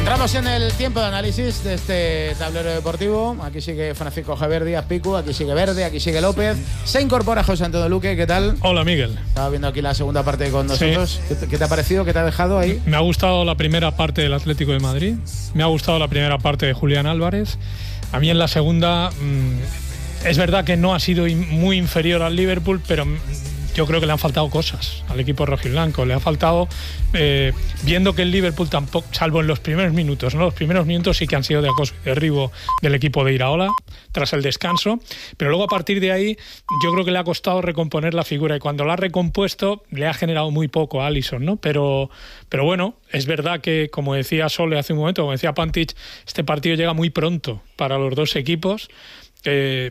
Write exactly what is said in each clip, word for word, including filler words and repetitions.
Entramos en el tiempo de análisis de este tablero deportivo. Aquí sigue Francisco Javier Díaz Picu, aquí sigue Verde, aquí sigue López. Se incorpora José Antonio Luque, ¿qué tal? Hola, Miguel. Estaba viendo aquí la segunda parte con nosotros. Sí. ¿Qué, te, ¿Qué te ha parecido? ¿Qué te ha dejado ahí? Me ha gustado la primera parte del Atlético de Madrid. Me ha gustado la primera parte de Julián Álvarez. A mí en la segunda mmm, es verdad que no ha sido in, muy inferior al Liverpool, pero yo creo que le han faltado cosas al equipo rojiblanco. Le ha faltado, eh, viendo que el Liverpool tampoco, salvo en los primeros minutos, ¿no? Los primeros minutos sí que han sido de acoso y derribo del equipo de Iraola tras el descanso, pero luego a partir de ahí yo creo que le ha costado recomponer la figura, y cuando la ha recompuesto le ha generado muy poco a Alisson, ¿no? Pero, pero bueno, es verdad que, como decía Sole hace un momento, como decía Pantic, este partido llega muy pronto para los dos equipos. Eh,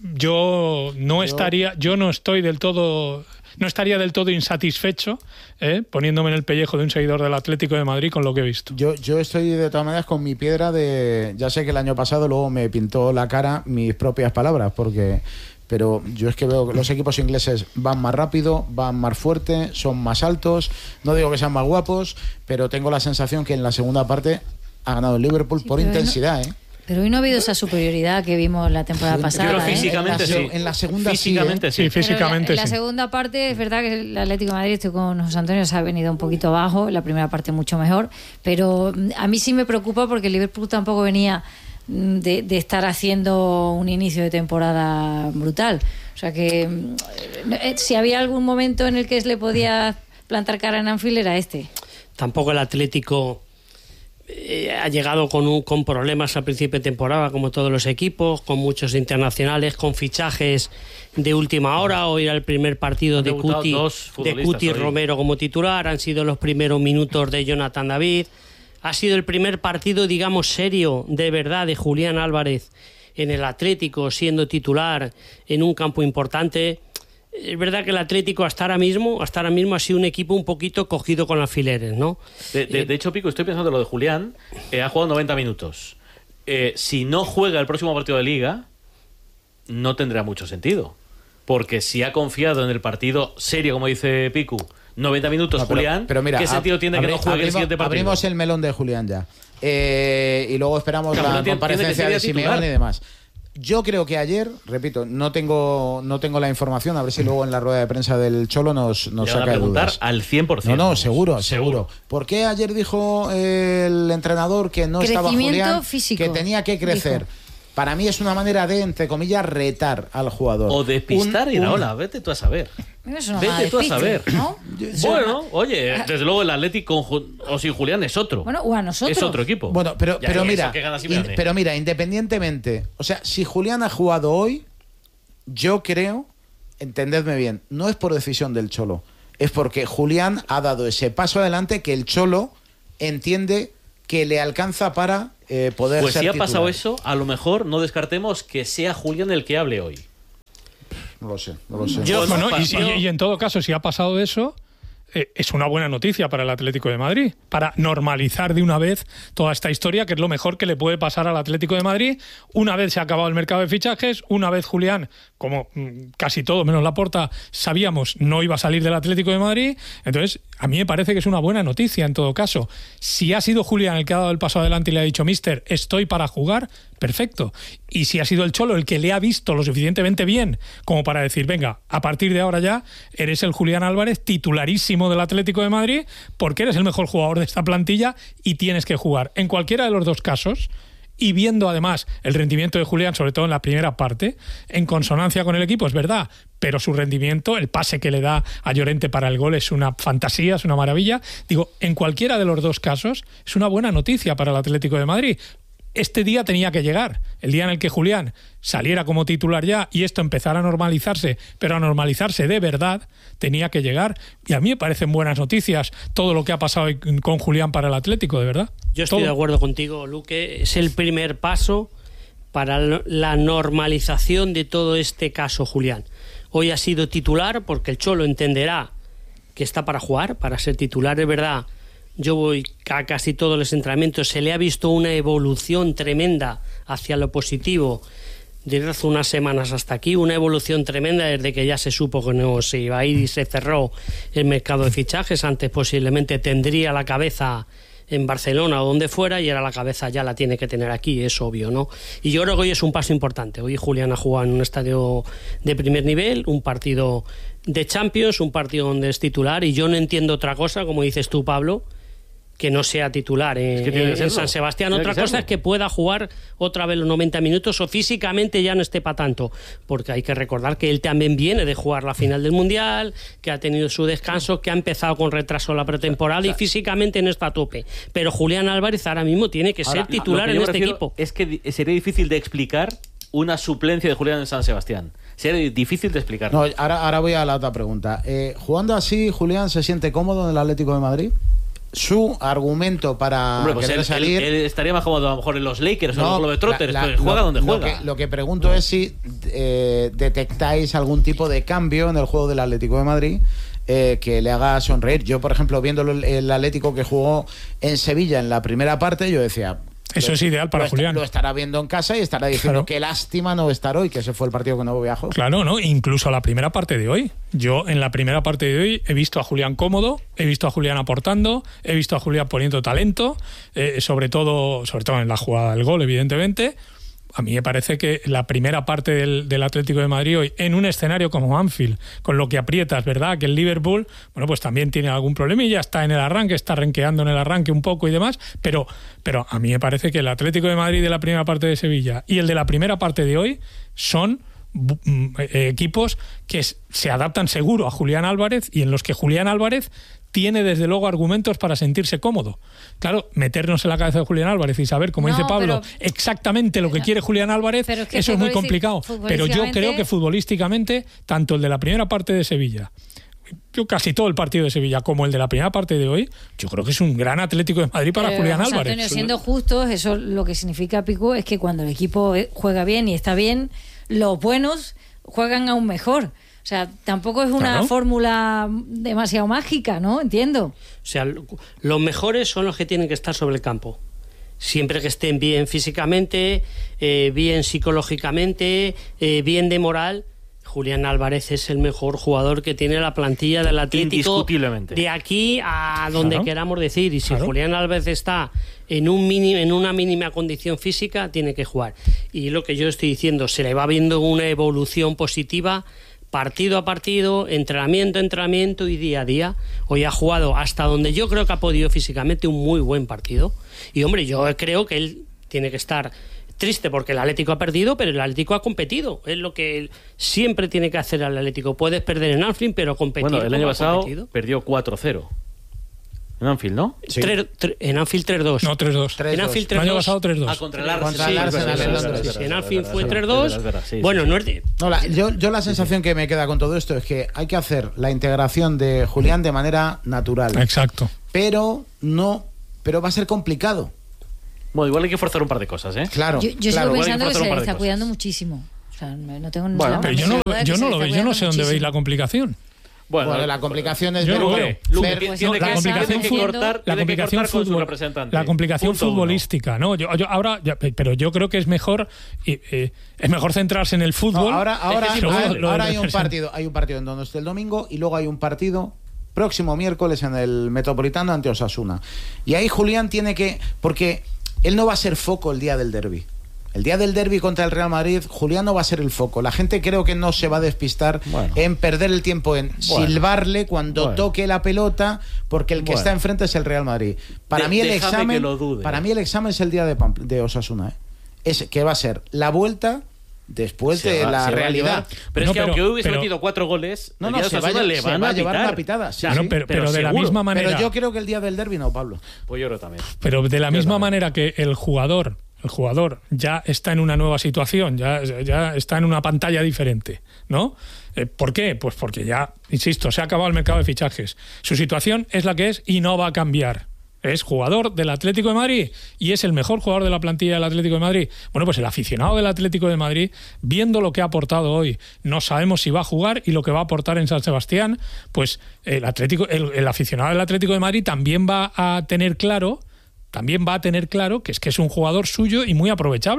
Yo no estaría, yo no estoy del todo, no estaría del todo insatisfecho, ¿eh? poniéndome en el pellejo de un seguidor del Atlético de Madrid con lo que he visto. Yo, yo estoy de todas maneras con mi piedra de, ya sé que el año pasado luego me pintó la cara mis propias palabras, porque, pero yo es que veo que los equipos ingleses van más rápido, van más fuerte, son más altos. No digo que sean más guapos, pero tengo la sensación que en la segunda parte ha ganado el Liverpool sí, por intensidad, no... ¿eh? Pero hoy no ha habido esa superioridad que vimos la temporada pasada. Pero físicamente ¿eh? sí. En la segunda físicamente sí. sí. sí físicamente en la, sí. En la segunda parte es verdad que el Atlético de Madrid, estoy con José Antonio, se ha venido un poquito bajo. La primera parte mucho mejor. Pero a mí sí me preocupa porque el Liverpool tampoco venía de, de estar haciendo un inicio de temporada brutal. O sea que si había algún momento en el que se le podía plantar cara en Anfield era este. Tampoco el Atlético Eh, ha llegado con, un, con problemas al principio de temporada, como todos los equipos, con muchos internacionales, con fichajes de última hora. Hoy era el primer partido de Cuti, de Cuti Romero como titular. Han sido los primeros minutos de Jonathan David. Ha sido el primer partido, digamos, serio, de verdad, de Julián Álvarez en el Atlético, siendo titular en un campo importante. Es verdad que el Atlético hasta ahora mismo hasta ahora mismo ha sido un equipo un poquito cogido con alfileres, ¿no? De, de, de hecho, Pico, estoy pensando en lo de Julián. Eh, ha jugado noventa minutos. Eh, si no juega el próximo partido de Liga, no tendrá mucho sentido. Porque si ha confiado en el partido serio, como dice Pico, noventa minutos, no, pero, Julián, pero mira, ¿qué sentido tiene abri- que no juegue abrimos, el siguiente partido? Abrimos el melón de Julián ya. Eh, y luego esperamos claro, la tiene, comparecencia tiene de Simeone y demás. Yo creo que ayer, repito, no tengo no tengo la información, a ver si luego en la rueda de prensa del Cholo nos, nos saca de dudas. Al cien por ciento. No, no, seguro, seguro. ¿Por qué ayer dijo el entrenador que no estaba Julián, físico, que tenía que crecer? Dijo. Para mí es una manera de, entre comillas, retar al jugador. O despistar un, Iraola, un... vete tú a saber. No vete tú a saber. ¿No? Bueno, oye, desde luego el Atlético o sin Julián es otro. Bueno, o a nosotros. Es otro equipo. Bueno, pero, pero mira, in, pero mira, independientemente, o sea, si Julián ha jugado hoy, yo creo, entendedme bien, no es por decisión del Cholo, es porque Julián ha dado ese paso adelante que el Cholo entiende que le alcanza para eh, poder pues ser si ha titular. pasado eso, a lo mejor no descartemos que sea Julián el que hable hoy. No lo sé, no lo sé. Yo, bueno, y, y, y en todo caso, si ha pasado eso, eh, es una buena noticia para el Atlético de Madrid, para normalizar de una vez toda esta historia, que es lo mejor que le puede pasar al Atlético de Madrid. Una vez se ha acabado el mercado de fichajes, una vez Julián, como mmm, casi todo menos Laporta, sabíamos no iba a salir del Atlético de Madrid. Entonces, a mí me parece que es una buena noticia en todo caso. Si ha sido Julián el que ha dado el paso adelante y le ha dicho, mister, estoy para jugar, perfecto. Y si ha sido el Cholo el que le ha visto lo suficientemente bien como para decir, venga, a partir de ahora ya eres el Julián Álvarez titularísimo del Atlético de Madrid porque eres el mejor jugador de esta plantilla y tienes que jugar. En cualquiera de los dos casos, y viendo además el rendimiento de Julián, sobre todo en la primera parte, en consonancia con el equipo, es verdad, pero su rendimiento, el pase que le da a Llorente para el gol es una fantasía, es una maravilla. Digo, en cualquiera de los dos casos es una buena noticia para el Atlético de Madrid. Este día tenía que llegar, el día en el que Julián saliera como titular ya y esto empezara a normalizarse, pero a normalizarse de verdad, tenía que llegar. Y a mí me parecen buenas noticias todo lo que ha pasado con Julián para el Atlético, de verdad. Yo estoy todo. de acuerdo contigo, Luque. Es el primer paso para la normalización de todo este caso, Julián. Hoy ha sido titular porque el Cholo entenderá que está para jugar, para ser titular, es verdad. Yo voy a casi todos los entrenamientos, se le ha visto una evolución tremenda hacia lo positivo desde hace unas semanas hasta aquí, una evolución tremenda desde que ya se supo que no se iba a ir y se cerró el mercado de fichajes. Antes posiblemente tendría la cabeza en Barcelona o donde fuera, y ahora la cabeza ya la tiene que tener aquí, es obvio, ¿no? Y yo creo que hoy es un paso importante. Hoy Julián ha jugado en un estadio de primer nivel, un partido de Champions, un partido donde es titular, y yo no entiendo otra cosa, como dices tú, Pablo, que no sea titular en, es que en San Sebastián. Tiene Otra cosa serlo. Es que pueda jugar otra vez los noventa minutos o físicamente ya no esté para tanto, porque hay que recordar que él también viene de jugar la final del Mundial, que ha tenido su descanso, que ha empezado con retraso la pretemporada, o sea, y físicamente no está a tope. Pero Julián Álvarez ahora mismo tiene que ahora, ser titular en este equipo. Es que sería difícil de explicar una suplencia de Julián en San Sebastián. Sería difícil de explicar. No, ahora, ahora voy a la otra pregunta. Eh, jugando así, ¿Julián se siente cómodo en el Atlético de Madrid? Su argumento para Hombre, pues querer él, salir... Él, él estaría más cómodo a lo mejor en los Lakers no, o en los Globetrotters, la, la, pero juega lo, donde lo juega. Que, lo que pregunto es si eh, detectáis algún tipo de cambio en el juego del Atlético de Madrid eh, que le haga sonreír. Yo, por ejemplo, viendo el, el Atlético que jugó en Sevilla en la primera parte, yo decía... Eso lo, es ideal para lo Julián. Lo estará viendo en casa y estará diciendo, claro, qué lástima no estar hoy, que ese fue el partido que no viajó. Claro, ¿no? Incluso la primera parte de hoy. Yo en la primera parte de hoy he visto a Julián cómodo, he visto a Julián aportando, he visto a Julián poniendo talento, eh, sobre todo, sobre todo en la jugada del gol, evidentemente. A mí me parece que la primera parte del, del Atlético de Madrid hoy, en un escenario como Anfield, con lo que aprietas, ¿verdad? Que el Liverpool, bueno, pues también tiene algún problemilla, está en el arranque, está renqueando en el arranque un poco y demás, pero, pero a mí me parece que el Atlético de Madrid de la primera parte de Sevilla y el de la primera parte de hoy son equipos que se adaptan seguro a Julián Álvarez y en los que Julián Álvarez tiene desde luego argumentos para sentirse cómodo. Claro, meternos en la cabeza de Julián Álvarez y saber, como no, dice Pablo, pero, exactamente lo que quiere Julián Álvarez, es que eso es muy complicado. Pero yo creo que futbolísticamente, tanto el de la primera parte de Sevilla, yo casi todo el partido de Sevilla, como el de la primera parte de hoy, yo creo que es un gran Atlético de Madrid para pero, Julián José Álvarez. Antonio, siendo justos, eso lo que significa, Pico, es que cuando el equipo juega bien y está bien, los buenos juegan aún mejor. O sea, tampoco es una claro. fórmula demasiado mágica, ¿no? Entiendo. O sea, los mejores son los que tienen que estar sobre el campo. Siempre que estén bien físicamente, eh, bien psicológicamente, eh, bien de moral. Julián Álvarez es el mejor jugador que tiene la plantilla del Atlético. Indiscutiblemente. De aquí a donde claro. queramos decir. Y si claro. Julián Álvarez está en, un mini, en una mínima condición física, tiene que jugar. Y lo que yo estoy diciendo, se le va viendo una evolución positiva partido a partido, entrenamiento a entrenamiento y día a día. Hoy ha jugado hasta donde yo creo que ha podido físicamente un muy buen partido. Y hombre, yo creo que él tiene que estar triste porque el Atlético ha perdido, pero el Atlético ha competido. Es lo que él siempre tiene que hacer el Atlético. Puedes perder en Anfield, pero competir. Bueno, el año pasado perdió cuatro cero. En Anfield, ¿no? Sí. Tre, tre, en Anfield tres dos. No, tres dos. En Anfield tres dos. El año pasado tres dos. Ah, contra el Arsenal. Sí, en Anfield fue tres dos. Bueno, no es de... No, la, yo, yo la sensación que me queda con todo esto es que hay que hacer la integración de Julián de manera natural. Exacto. Pero no, pero va a ser complicado. Bueno, igual hay que forzar un par de cosas, ¿eh? Claro. Yo, yo claro. sigo pensando que se está cuidando muchísimo. O sea, no tengo bueno, nada. Pero yo no, yo no lo veo, yo no sé dónde veis la complicación. Bueno, bueno, la complicación es yo ver, no veo. ver, tiene que, la complicación que cortar, la complicación que fútbol, la complicación Punto futbolística, uno. ¿no? Yo, yo ahora, ya, pero yo creo que es mejor eh, es mejor centrarse en el fútbol. No, ahora, ahora, es decir, ahora, lo, ahora lo hay un partido, hay un partido en Donosti el domingo y luego hay un partido próximo miércoles en el Metropolitano ante Osasuna. Y ahí Julián tiene que, porque él no va a ser foco el día del derbi. El día del derbi contra el Real Madrid, Julián no va a ser el foco. La gente creo que no se va a despistar bueno. en perder el tiempo en bueno. silbarle cuando bueno. toque la pelota, porque el que bueno. está enfrente es el Real Madrid. Para de, mí el examen, para mí el examen es el día de, Pampl- de Osasuna, ¿eh? Es que va a ser la vuelta después se de va, la realidad. Pero no, es que pero, aunque hoy hubiese pero, metido cuatro goles, no, no, se, vaya, le se van va a, a llevar pitar. una pitada. Sí, claro, sí, pero, pero, pero de la misma manera. Pero yo creo que el día del derbi no, Pablo. Pues yo creo también. Pero de la yo misma también. manera que el jugador El jugador ya está en una nueva situación, ya, ya está en una pantalla diferente, ¿no? Eh, ¿Por qué? Pues porque ya, insisto, se ha acabado el mercado de fichajes. Su situación es la que es y no va a cambiar. Es jugador del Atlético de Madrid y es el mejor jugador de la plantilla del Atlético de Madrid. Bueno, pues el aficionado del Atlético de Madrid, viendo lo que ha aportado hoy, no sabemos si va a jugar y lo que va a aportar en San Sebastián, pues el, Atlético, el, el aficionado del Atlético de Madrid también va a tener claro... también va a tener claro que es que es un jugador suyo y muy aprovechable.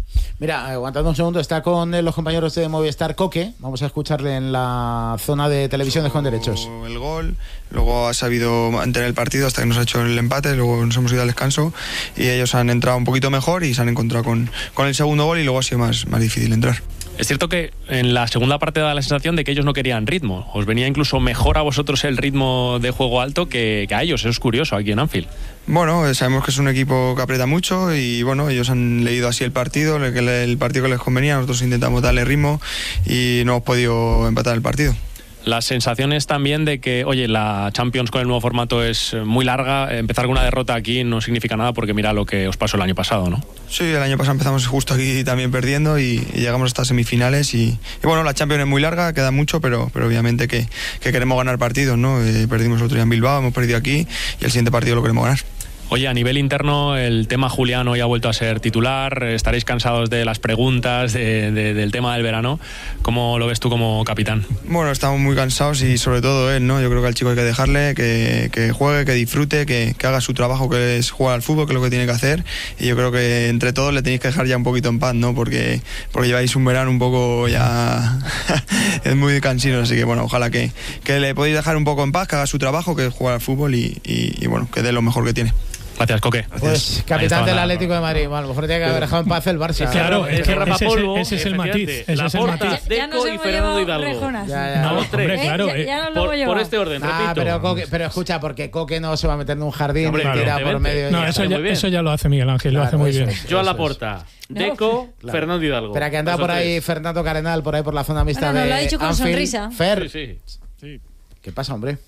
Mira, aguantando un segundo, está con los compañeros de Movistar Coque. Vamos a escucharle en la zona de televisiones con derechos. El gol, luego ha sabido mantener el partido hasta que nos ha hecho el empate, luego nos hemos ido al descanso y ellos han entrado un poquito mejor y se han encontrado con, con el segundo gol y luego ha sido más, más difícil entrar. Es cierto que en la segunda parte da la sensación de que ellos no querían ritmo. Os venía incluso mejor a vosotros el ritmo de juego alto que, que a ellos. Eso es curioso aquí en Anfield. Bueno, sabemos que es un equipo que aprieta mucho y bueno, ellos han leído así el partido, el, el partido que les convenía. Nosotros intentamos darle ritmo y no hemos podido empatar el partido. Las sensaciones también de que, oye, la Champions con el nuevo formato es muy larga. Empezar con una derrota aquí no significa nada porque mira lo que os pasó el año pasado, ¿no? Sí, el año pasado empezamos justo aquí también perdiendo y, y llegamos hasta semifinales y, y bueno, la Champions es muy larga, queda mucho, pero, pero obviamente que, que queremos ganar partidos, ¿no? Eh, perdimos el otro día en Bilbao, hemos perdido aquí y el siguiente partido lo queremos ganar. Oye, a nivel interno, el tema Julián hoy ha vuelto a ser titular. Estaréis cansados de las preguntas, de, de, del tema del verano. ¿Cómo lo ves tú como capitán? Bueno, estamos muy cansados y sobre todo él, ¿no? Yo creo que al chico hay que dejarle, que, que juegue, que disfrute, que, que haga su trabajo, que es jugar al fútbol, que es lo que tiene que hacer. Y yo creo que entre todos le tenéis que dejar ya un poquito en paz, ¿no? Porque, porque lleváis un verano un poco ya... es muy cansino, así que bueno, ojalá que, que le podéis dejar un poco en paz, que haga su trabajo, que es jugar al fútbol y, y, y bueno, que dé lo mejor que tiene. Gracias, Coque. Pues capitán del Atlético de Madrid. Bueno, a lo mejor tiene que haber dejado en paz el Barça. Claro, es que rapapolvo, ese es el matiz. Ese es el matiz. Deco y Fernando Hidalgo. Ya, ya. No, Los tres. hombre, claro. ¿Eh? Ya, ya Por, lo por este orden, Ah, repito. pero, Coque, pero escucha, porque Coque no se va a meter en un jardín Hombre, y tira claro. por medio. No, y eso ya. ya, muy bien. eso ya lo hace Miguel Ángel, lo Claro, hace muy eso bien. es. Joan Laporta, Deco, Claro. Fernando Hidalgo. Espera, que anda Esos por ahí tres. Fernando Carenal, por ahí por la zona mixta Bueno, de lo ha dicho con Anfield. sonrisa. Fer, Sí, sí. ¿qué pasa, hombre?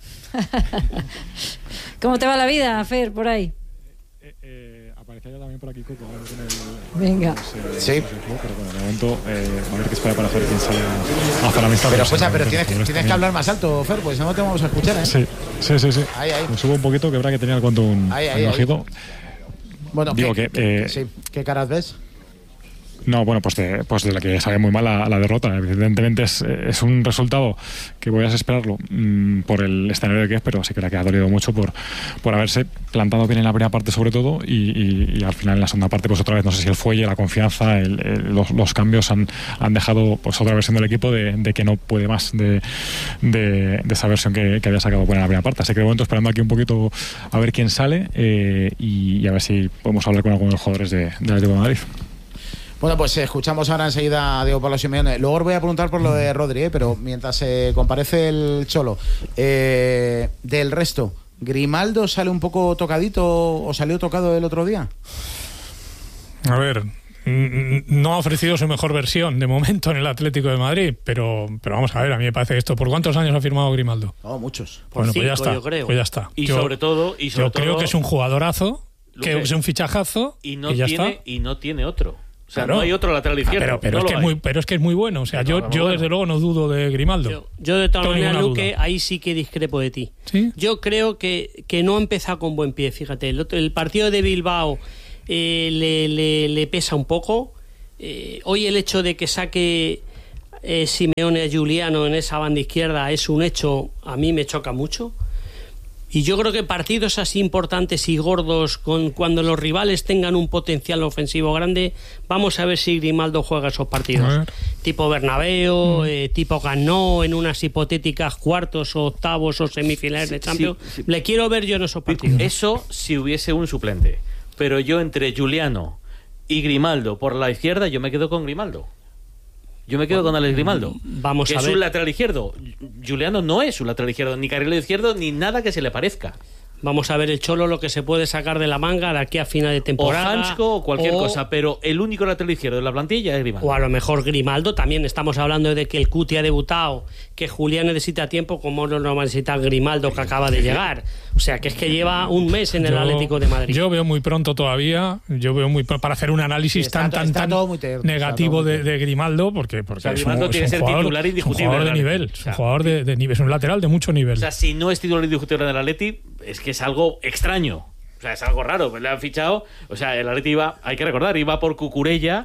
¿Cómo te va la vida, Fer, por ahí? Eh, eh, aparecía ya también por aquí Coco, ¿no? Con el, Venga. eh, Sí. pero bueno, de momento eh, va a haber que esperar para saber quién sale hacia la amistad. Pero escucha, pero tienes, tienes que hablar más alto, Fer, pues si no te vamos a escuchar, ¿eh? Sí, sí, sí, sí. Ahí, ahí. Me subo un poquito, que habrá que tener al cuento un, Ahí, ahí, un ahí. ojito. Bueno, Digo ¿qué, que, eh, sí, ¿qué caras ves? No, bueno, pues de, pues de la que sabe muy mal la, la derrota. Evidentemente es, es un resultado que voy a esperarlo mmm, por el escenario que es, pero sí que la que ha dolido mucho por, por haberse plantado bien en la primera parte sobre todo y, y, y al final en la segunda parte pues otra vez no sé si el fuelle, la confianza, el, el, los, los cambios han, han dejado pues otra versión del equipo de, de que no puede más de, de, de esa versión que, que había sacado buena en la primera parte. Así que de momento esperando aquí un poquito a ver quién sale eh, y, y a ver si podemos hablar con algunos de los jugadores de, del Atlético de Madrid. Bueno, pues escuchamos ahora enseguida a Diego Pablo Simeone. Luego os voy a preguntar por lo de Rodri, ¿eh? Pero mientras se eh, comparece el Cholo, eh, del resto, ¿Grimaldo sale un poco tocadito o salió tocado el otro día? A ver, no ha ofrecido su mejor versión de momento en el Atlético de Madrid, pero, pero vamos a ver, a mí me parece esto. ¿Por cuántos años ha firmado Grimaldo? Oh, muchos. Por Bueno, cinco, pues ya está. yo creo. Pues ya está. Y yo, sobre todo, y sobre yo creo todo, que es un jugadorazo, que Luque, es un fichajazo y no y ya tiene está. y no tiene otro. O sea, Claro. no hay otro lateral izquierdo. Pero, pero, no es lo que es hay. muy, pero es que es muy bueno. O sea, Pero yo, vamos, yo bueno. desde luego no dudo de Grimaldo. Yo, yo de todas Tengo maneras, ninguna Luque, duda. ahí sí que discrepo de ti. ¿Sí? Yo creo que, que no ha empezado con buen pie, fíjate. El, otro- el partido de Bilbao eh, le, le- le pesa un poco. Eh, hoy el hecho de que saque eh, Simeone a Giuliano en esa banda izquierda es un hecho, a mí me choca mucho. Y yo creo que partidos así importantes y gordos, con, cuando los rivales tengan un potencial ofensivo grande, vamos a ver si Grimaldo juega esos A partidos. ver. Tipo Bernabéu, eh, tipo Ganó, en unas hipotéticas cuartos o octavos o semifinales de Champions. sí. Le quiero ver yo en esos partidos. Eso si hubiese un suplente. Pero yo entre Giuliano y Grimaldo por la izquierda, yo me quedo con Grimaldo. Yo me quedo con Alex Grimaldo. Vamos que a es ver. un lateral izquierdo. Giuliano no es un lateral izquierdo, ni carrilero izquierdo, ni nada que se le parezca. Vamos a ver el Cholo lo que se puede sacar de la manga de aquí a final de O temporada. Hansko o cualquier o- cosa, pero el único lateral izquierdo de la plantilla es Grimaldo. O a lo mejor Grimaldo también. Estamos hablando de que el Cuti ha debutado, que Julián necesita tiempo, como no lo necesita Grimaldo, que acaba de llegar. O sea, que es que lleva un mes en el Yo- Atlético de Madrid. Yo veo muy pronto todavía, yo veo muy pronto para hacer un análisis Sí, está tan to- tan está tan todo muy tierno, está negativo todo muy de, tierno. de Grimaldo, porque, porque O sea, es un, Grimaldo es tiene un que ser jugador, titular es un indiscutible jugador de del nivel, Atleti. es O un sea, jugador de, de nivel, es un lateral de mucho nivel. O sea, si no es titular indiscutible del Atleti, es que es algo extraño. O sea, es algo raro. Le han fichado. O sea, el Atleti iba, hay que recordar, iba por Cucurella,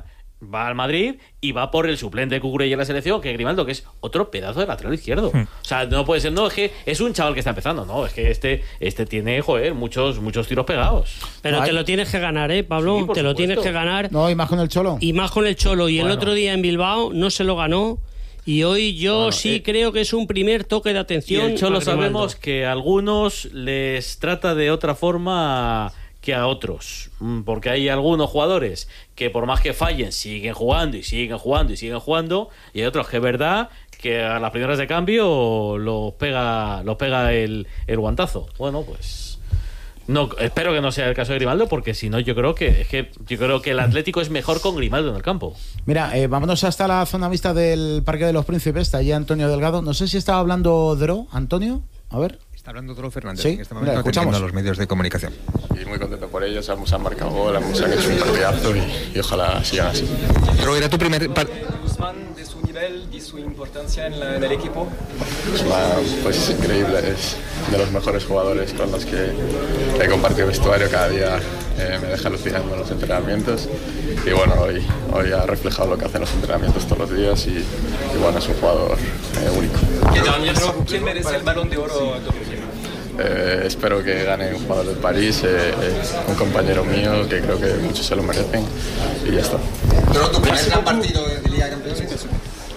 va al Madrid y va por el suplente de Cucurella en la selección, que es Grimaldo, que es otro pedazo de lateral izquierdo. Hmm. O sea, no puede ser, no, es que es un chaval que está empezando, no, es que este, este tiene, joder, muchos, muchos tiros pegados. Pero Ay. te lo tienes que ganar, ¿eh, Pablo? Sí, te lo supuesto. tienes que ganar. No, y más con el Cholo. Y más con el Cholo. Y bueno. el otro día en Bilbao no se lo ganó. Y hoy yo bueno, sí eh, creo que es un primer toque de atención. Y el Cholo a Grimaldo. sabemos que a algunos les trata de otra forma que a otros, porque hay algunos jugadores que por más que fallen siguen jugando y siguen jugando y siguen jugando, y hay otros que es verdad que a las primeras de cambio los pega los pega el, el guantazo. Bueno, pues no, espero que no sea el caso de Grimaldo, porque si no yo creo que es que yo creo que el Atlético es mejor con Grimaldo en el campo. Mira, eh, vámonos hasta la zona vista del Parque de los Príncipes. Está allí Antonio Delgado. No sé si estaba hablando Dro, Antonio. A ver. Está hablando Dro Fernández Sí, en este momento, mira, escuchamos atendiendo a los medios de comunicación. Y muy contento por ellos, hemos han marcado gol, hemos han hecho un partidazo y, y ojalá sigan así. Dro, era tu primer... Par- Guzmán, de su nivel, de su importancia en, la, en el equipo. Guzmán, pues es increíble, es de los mejores jugadores con los que he compartido vestuario cada día. Eh, me deja alucinando en los entrenamientos y bueno, hoy, hoy ha reflejado lo que hacen los entrenamientos todos los días y, y bueno, es un jugador eh, único. ¿Quién merece el Balón de Oro? Eh, espero que gane un jugador del París, eh, eh, un compañero mío que creo que muchos se lo merecen y ya está. Dro, tu primer gran partido de Liga de Campeones.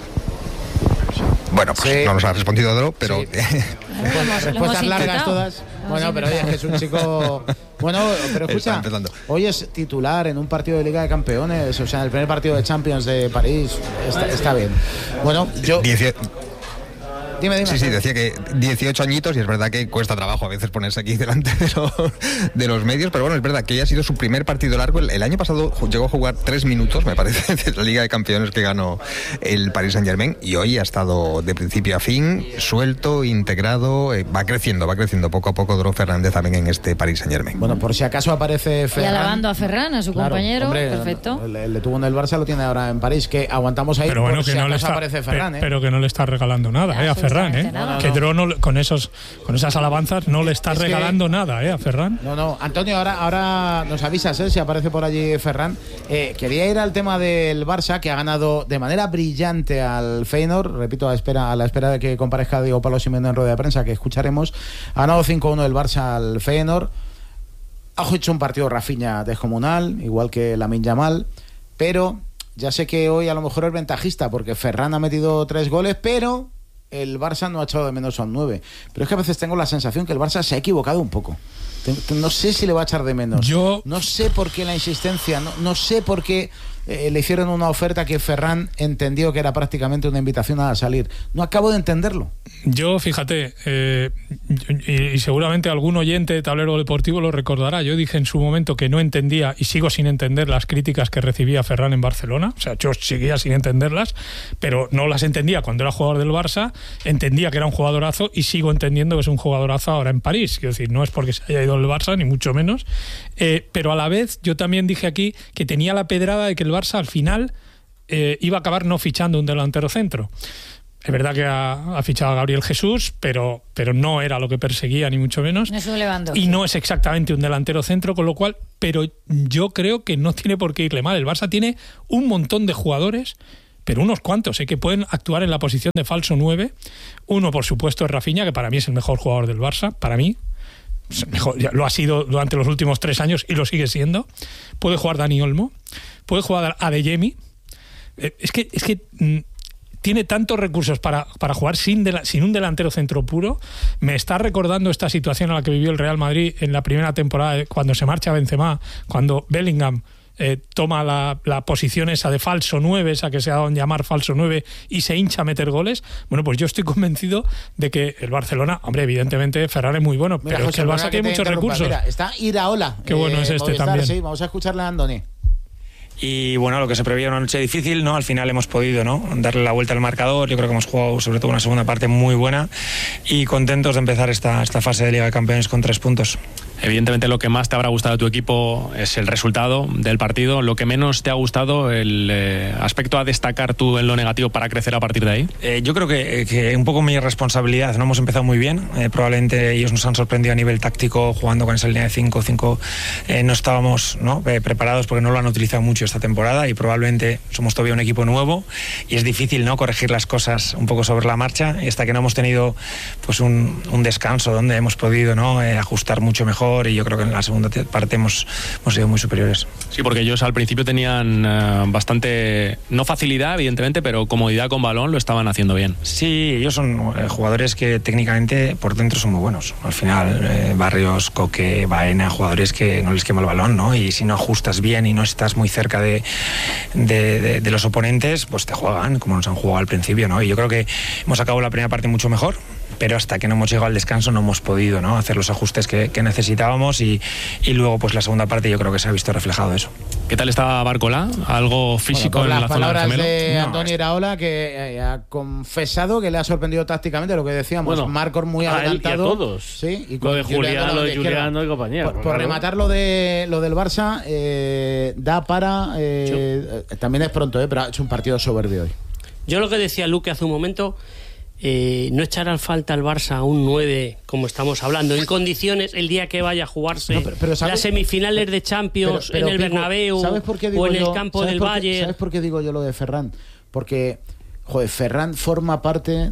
Bueno, pues Sí. no nos ha respondido Dro, pero... Sí. Lo hemos- lo Respuestas hemos largas intentado. todas. Lo Bueno, hemos pero oye, es que es un chico... Bueno, pero Está escucha, empezando. hoy es titular en un partido de Liga de Campeones, o sea, en el primer partido de Champions de París. Está, está bien. Bueno, yo... Diecie- Dime, dime. Sí, sí, decía que dieciocho añitos y es verdad que cuesta trabajo a veces ponerse aquí delante de los, de los medios, pero bueno, es verdad que ya ha sido su primer partido largo. El, el año pasado ju- llegó a jugar tres minutos, me parece, de la Liga de Campeones que ganó el Paris Saint-Germain y hoy ha estado de principio a fin, suelto, integrado, eh, va creciendo, va creciendo poco a poco Dro Fernández también en este Paris Saint-Germain. Bueno, por si acaso aparece Y Ferran. alabando a Ferran, a su Claro, compañero. hombre, Perfecto. Le, le tuvo en el Barça, lo tiene ahora en París, que aguantamos ahí Pero bueno, por que si no acaso le está, aparece Ferran, pe- ¿eh? pero que no le está regalando nada, eh, a Ferran, eh. Absolutamente nada. Que Dro no le- con esos, con esas alabanzas no le está Es que- regalando nada, eh, a Ferran. No, no, Antonio, ahora, ahora nos avisas, ¿eh? Si aparece por allí Ferran. Eh, quería ir al tema del Barça, que ha ganado de manera brillante al Feyenoord, repito, a, espera, a la espera de que comparezca Diego Pablo Simeone en rueda de prensa, que escucharemos. Ha ganado cinco uno el Barça al Feyenoord. Ha hecho un partido Rafinha descomunal, igual que Lamine Yamal, pero ya sé que hoy a lo mejor es ventajista, porque Ferran ha metido tres goles, pero el Barça no ha echado de menos a un nueve. Pero es que a veces tengo la sensación que el Barça se ha equivocado un poco. No sé si le va a echar de menos. Yo- No sé por qué la insistencia, no, no sé por qué eh, le hicieron una oferta que Ferran entendió que era prácticamente una invitación a salir. No acabo de entenderlo. Yo, fíjate, eh, y, y seguramente algún oyente de Tablero Deportivo lo recordará, yo dije en su momento que no entendía y sigo sin entender las críticas que recibía Ferran en Barcelona, o sea, yo seguía sin entenderlas, pero no las entendía cuando era jugador del Barça, entendía que era un jugadorazo y sigo entendiendo que es un jugadorazo ahora en París, quiero decir, no es porque se haya ido del Barça, ni mucho menos, eh, pero a la vez yo también dije aquí que tenía la pedrada de que el Barça al final eh, iba a acabar no fichando un delantero centro. Es verdad que ha, ha fichado a Gabriel Jesús, pero, pero no era lo que perseguía, ni mucho menos. No es un Lewandowski. Y no es exactamente un delantero centro, con lo cual, pero yo creo que no tiene por qué irle mal. El Barça tiene un montón de jugadores, pero unos cuantos, ¿eh? Que pueden actuar en la posición de falso nueve. Uno, por supuesto, es Rafinha, que para mí es el mejor jugador del Barça, para mí. Mejor, ya lo ha sido durante los últimos tres años y lo sigue siendo. Puede jugar Dani Olmo, puede jugar Adeyemi. Eh, es que, es que mm, tiene tantos recursos para, para jugar sin, de la, sin un delantero centro puro. Me está recordando esta situación a la que vivió el Real Madrid en la primera temporada, cuando se marcha Benzema, cuando Bellingham eh, toma la, la posición esa de falso nueve, esa que se ha dado en llamar falso nueve, y se hincha a meter goles. Bueno, pues yo estoy convencido de que el Barcelona, hombre, evidentemente Ferran es muy bueno, Mira, pero José, es que el perdona Barça que tiene te muchos interrumpa. recursos. Mira, está Iraola. Qué bueno es este Movistar, también. Sí, vamos a escucharle a Andoni. Y bueno, lo que se preveía una noche difícil, ¿no? Al final hemos podido, ¿no? Darle la vuelta al marcador. Yo creo que hemos jugado sobre todo una segunda parte muy buena y contentos de empezar esta, esta fase de Liga de Campeones con tres puntos. Evidentemente lo que más te habrá gustado de tu equipo es el resultado del partido. Lo que menos te ha gustado, el eh, aspecto a destacar tú en lo negativo para crecer a partir de ahí. Eh, yo creo que, que un poco mi responsabilidad. No hemos empezado muy bien. Eh, probablemente ellos nos han sorprendido a nivel táctico jugando con esa línea de cinco cinco. Eh, no estábamos, ¿no? Eh, preparados porque no lo han utilizado mucho. esta temporada y probablemente somos todavía un equipo nuevo y es difícil, ¿no?, corregir las cosas un poco sobre la marcha, y hasta que no hemos tenido pues un, un descanso donde hemos podido, ¿no?, eh, ajustar mucho mejor, y yo creo que en la segunda parte hemos, hemos sido muy superiores. Sí, porque ellos al principio tenían eh, bastante, no facilidad evidentemente, pero comodidad con balón, lo estaban haciendo bien. Sí, ellos son eh, jugadores que técnicamente por dentro son muy buenos. Al final, eh, Barrios, Coque, Baena, jugadores que no les quema el balón, ¿no? Y si no ajustas bien y no estás muy cerca de, de, de, de los oponentes, pues te juegan como nos han jugado al principio, ¿no? Y yo creo que hemos acabado la primera parte mucho mejor, pero hasta que no hemos llegado al descanso no hemos podido, ¿no?, hacer los ajustes que, que necesitábamos, y, y luego pues la segunda parte yo creo que se ha visto reflejado eso. ¿Qué tal está Barcola? ¿Algo físico bueno, en la zona del gemelo? Las palabras de No, Antonio Iraola, que eh, ha confesado que le ha sorprendido tácticamente lo que decíamos, Bueno, Marcos muy a él y a adelantado. todos. Sí, y Lo con de Julián, lo de izquierda. Julián y compañía. Por, por claro. rematar lo de lo del Barça, eh, da para eh, eh, también es pronto, eh, pero ha hecho un partido soberbio hoy. Yo lo que decía Luque hace un momento, eh, no echar al falta al Barça a un nueve, como estamos hablando, en condiciones el día que vaya a jugarse No, pero- pero ¿sabes? las semifinales de Champions Pero- pero en el digo, Bernabéu ¿sabes por qué digo o en yo- el campo ¿sabes del por qué- Valle. ¿Sabes por qué digo yo lo de Ferran? Porque, joder, Ferran forma parte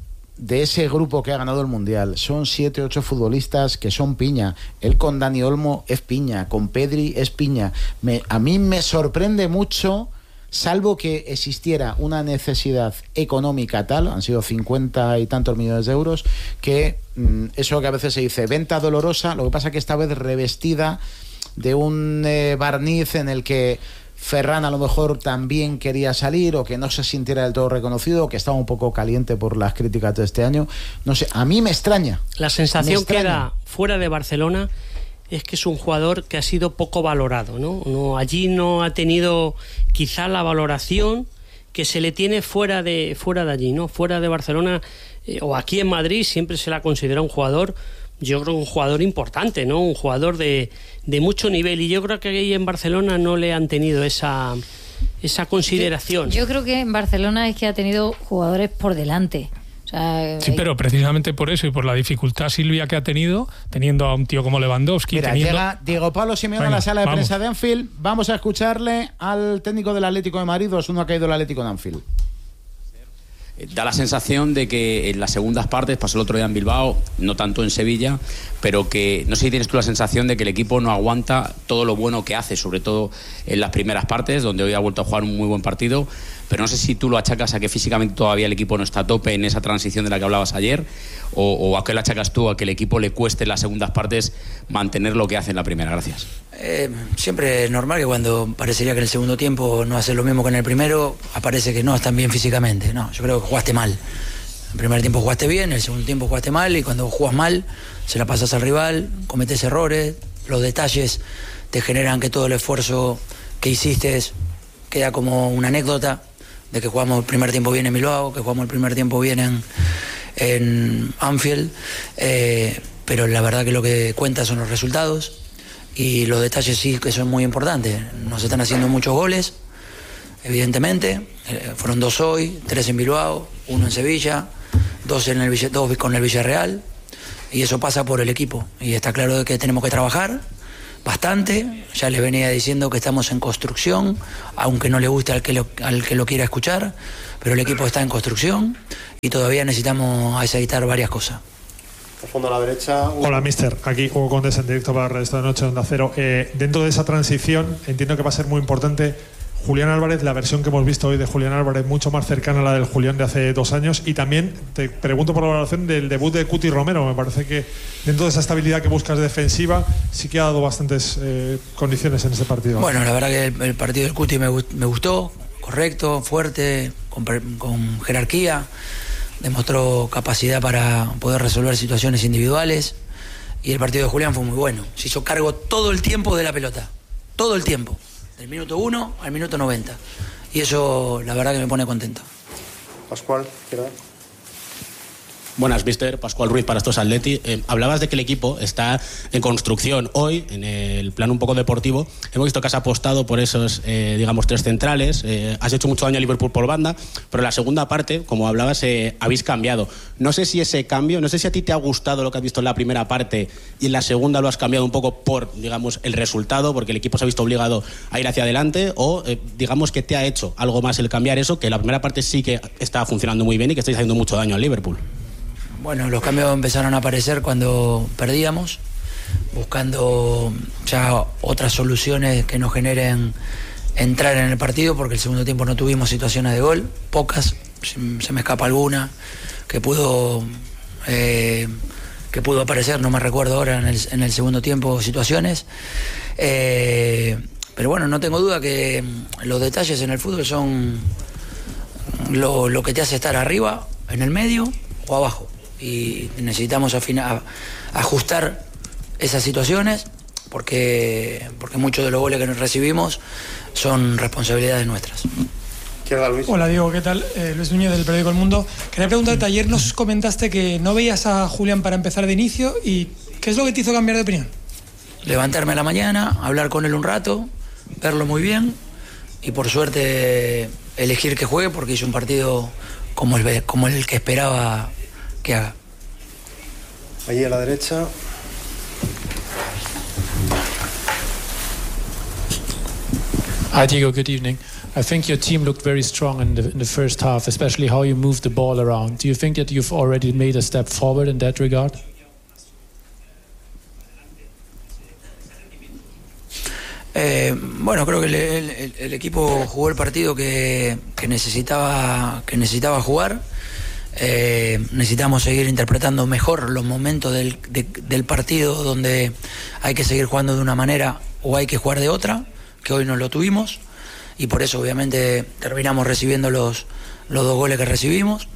de ese grupo que ha ganado el Mundial. Son siete, ocho futbolistas que son piña. Él con Dani Olmo es piña, con Pedri es piña. Me, a mí me sorprende mucho, salvo que existiera una necesidad económica tal, han sido cincuenta y tantos millones de euros, que mm, eso que a veces se dice venta dolorosa, lo que pasa que esta vez revestida de un eh, barniz en el que Ferran a lo mejor también quería salir, o que no se sintiera del todo reconocido, o que estaba un poco caliente por las críticas de este año. No sé, a mí me extraña. La Me sensación extraña. que da fuera de Barcelona es que es un jugador que ha sido poco valorado, ¿no? No, allí no ha tenido quizá la valoración que se le tiene fuera de, fuera de allí, ¿no? Fuera de Barcelona eh, o aquí en Madrid siempre se le ha considerado un jugador, yo creo un jugador importante, ¿no? Un jugador de, de mucho nivel, y yo creo que ahí en Barcelona no le han tenido esa, esa consideración. Yo creo que en Barcelona es que ha tenido jugadores por delante. O sea, Sí, pero precisamente por eso y por la dificultad, Silvia, que ha tenido, teniendo a un tío como Lewandowski. Mira, teniendo... llega Diego Pablo Simeone Venga, a la sala de vamos. prensa de Anfield. Vamos a escucharle al técnico del Atlético de Madrid. dos uno ha caído el Atlético de Anfield. Da la sensación de que en las segundas partes, pasó el otro día en Bilbao, no tanto en Sevilla, pero que no sé si tienes tú la sensación de que el equipo no aguanta todo lo bueno que hace, sobre todo en las primeras partes, donde hoy ha vuelto a jugar un muy buen partido, pero no sé si tú lo achacas a que físicamente todavía el equipo no está a tope en esa transición de la que hablabas ayer, o, o a qué lo achacas tú, a que el equipo le cueste en las segundas partes mantener lo que hace en la primera. Gracias. Eh, siempre es normal que cuando parecería que en el segundo tiempo no hace lo mismo que en el primero, aparece que no están bien físicamente. No, yo creo que jugaste mal. En el primer tiempo jugaste bien, en el segundo tiempo jugaste mal, y cuando jugas mal se la pasas al rival, cometes errores, los detalles te generan que todo el esfuerzo que hiciste queda como una anécdota de que jugamos el primer tiempo bien en Bilbao, que jugamos el primer tiempo bien en, en Anfield, eh, pero la verdad que lo que cuenta son los resultados. Y los detalles sí que son muy importantes. Nos están haciendo muchos goles, evidentemente. Eh, fueron dos hoy, tres en Bilbao, uno en Sevilla, dos, en el, Villa- dos con el Villarreal. Y eso pasa por el equipo. Y está claro de que tenemos que trabajar bastante. Ya les venía diciendo que estamos en construcción, aunque no le guste al que lo, al que lo quiera escuchar. Pero el equipo está en construcción y todavía necesitamos aceitar varias cosas. Fondo a la derecha. Hola, mister. Aquí Hugo Condes en directo para Red de Noche Onda Cero. Eh, dentro de esa transición, entiendo que va a ser muy importante Julián Álvarez, la versión que hemos visto hoy de Julián Álvarez, mucho más cercana a la del Julián de hace dos años. Y también te pregunto por la valoración del debut de Cuti Romero. Me parece que dentro de esa estabilidad que buscas defensiva, sí que ha dado bastantes eh, condiciones en este partido. Bueno, la verdad que el, el partido del Cuti me, me gustó, correcto, fuerte, con, con jerarquía. Demostró capacidad para poder resolver situaciones individuales, y el partido de Julián fue muy bueno. Se hizo cargo todo el tiempo de la pelota, todo el tiempo, del minuto uno al minuto noventa, y eso la verdad que me pone contento. Pascual, izquierda. Buenas, mister Pascual Ruiz para estos Atleti. Eh, hablabas de que el equipo está en construcción. Hoy, en el plano un poco deportivo, hemos visto que has apostado por esos, eh, digamos, tres centrales. Eh, has hecho mucho daño a Liverpool por banda, pero en la segunda parte, como hablabas, eh, habéis cambiado. No sé si ese cambio, no sé si a ti te ha gustado lo que has visto en la primera parte y en la segunda lo has cambiado un poco por, digamos, el resultado, porque el equipo se ha visto obligado a ir hacia adelante, o eh, digamos que te ha hecho algo más el cambiar eso, que la primera parte sí que estaba funcionando muy bien y que estáis haciendo mucho daño al Liverpool. Bueno, los cambios empezaron a aparecer cuando perdíamos, buscando ya otras soluciones que nos generen entrar en el partido, porque el segundo tiempo no tuvimos situaciones de gol, pocas, se me escapa alguna, que pudo eh, que pudo aparecer, no me recuerdo ahora en el, en el segundo tiempo situaciones, eh, pero bueno, no tengo duda que los detalles en el fútbol son lo, lo que te hace estar arriba, en el medio o abajo. Y necesitamos afinar, ajustar esas situaciones porque, porque muchos de los goles que nos recibimos son responsabilidades nuestras. Luis. Hola Diego, ¿qué tal? Eh, Luis Núñez del periódico El Mundo. Quería preguntarte, ayer nos comentaste que no veías a Julián para empezar de inicio, y ¿qué es lo que te hizo cambiar de opinión? Levantarme a la mañana, hablar con él un rato, verlo muy bien y por suerte elegir que juegue, porque hizo un partido como el, como el que esperaba que haga. Allí a la derecha. Hi Diego, good evening. I think your team looked very strong in the, in the first half, especially how you moved the ball around. Do you think that you've already made a step forward in that regard? Eh, bueno, creo que el, el, el equipo jugó el partido que, que necesitaba que necesitaba jugar. Eh, necesitamos seguir interpretando mejor los momentos del, de, del partido donde hay que seguir jugando de una manera o hay que jugar de otra, que hoy no lo tuvimos, y por eso obviamente terminamos recibiendo los, los dos goles que recibimos,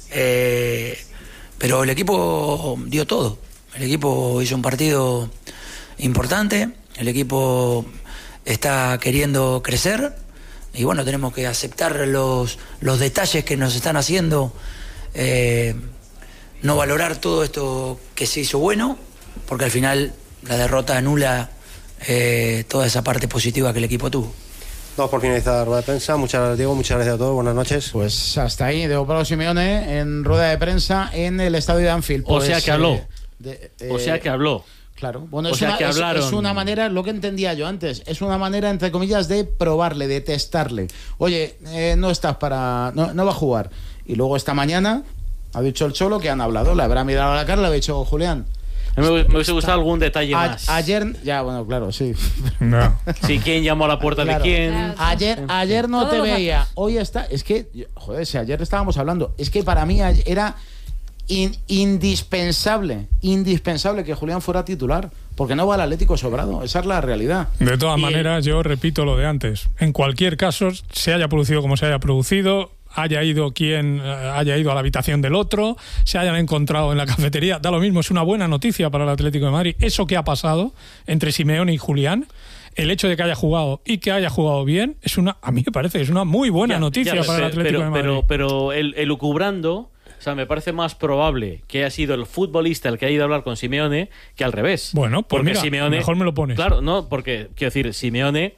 eh, pero el equipo dio todo, el equipo hizo un partido importante, el equipo está queriendo crecer y bueno, tenemos que aceptar los, los detalles que nos están haciendo. Eh, no valorar todo esto que se hizo bueno, porque al final la derrota anula eh, toda esa parte positiva que el equipo tuvo. Vamos por finalizar la rueda de prensa. Muchas gracias, Diego, muchas gracias a todos, buenas noches. Pues hasta ahí, Diego Pablo Simeone en rueda de prensa en el estadio de Anfield. Pues, o sea que habló. Eh, de, eh, o sea que habló. Claro, bueno, o es, sea una, que es, hablaron. es una manera, lo que entendía yo antes, es una manera, entre comillas, de probarle, de testarle. Oye, eh, no estás para. No, no va a jugar. Y luego esta mañana ha dicho el Cholo que han hablado, le habrá mirado a la cara, le ha dicho Julián. Me, me hubiese gustado algún detalle a, más. Ayer, ya, bueno, claro, sí. No. Sí, quién llamó a la puerta claro. de quién. Ayer, ayer no te veía, hoy está. Es que, joder, si ayer estábamos hablando, es que para mí era in, indispensable, indispensable que Julián fuera titular, porque no va al Atlético sobrado, esa es la realidad. De todas y maneras, yo repito lo de antes. En cualquier caso, se haya producido como se haya producido, haya ido quien haya ido a la habitación del otro, se hayan encontrado en la cafetería, da lo mismo, es una buena noticia para el Atlético de Madrid. Eso que ha pasado entre Simeone y Julián, el hecho de que haya jugado y que haya jugado bien, es una, a mí me parece, es una muy buena ya, noticia ya, para pero, el Atlético pero, de Madrid. Pero, pero el, el lucubrando, o sea, me parece más probable que haya sido el futbolista el que haya ido a hablar con Simeone que al revés. Bueno, pues porque mira, Simeone, mejor me lo pones. Claro, no, porque, quiero decir, Simeone,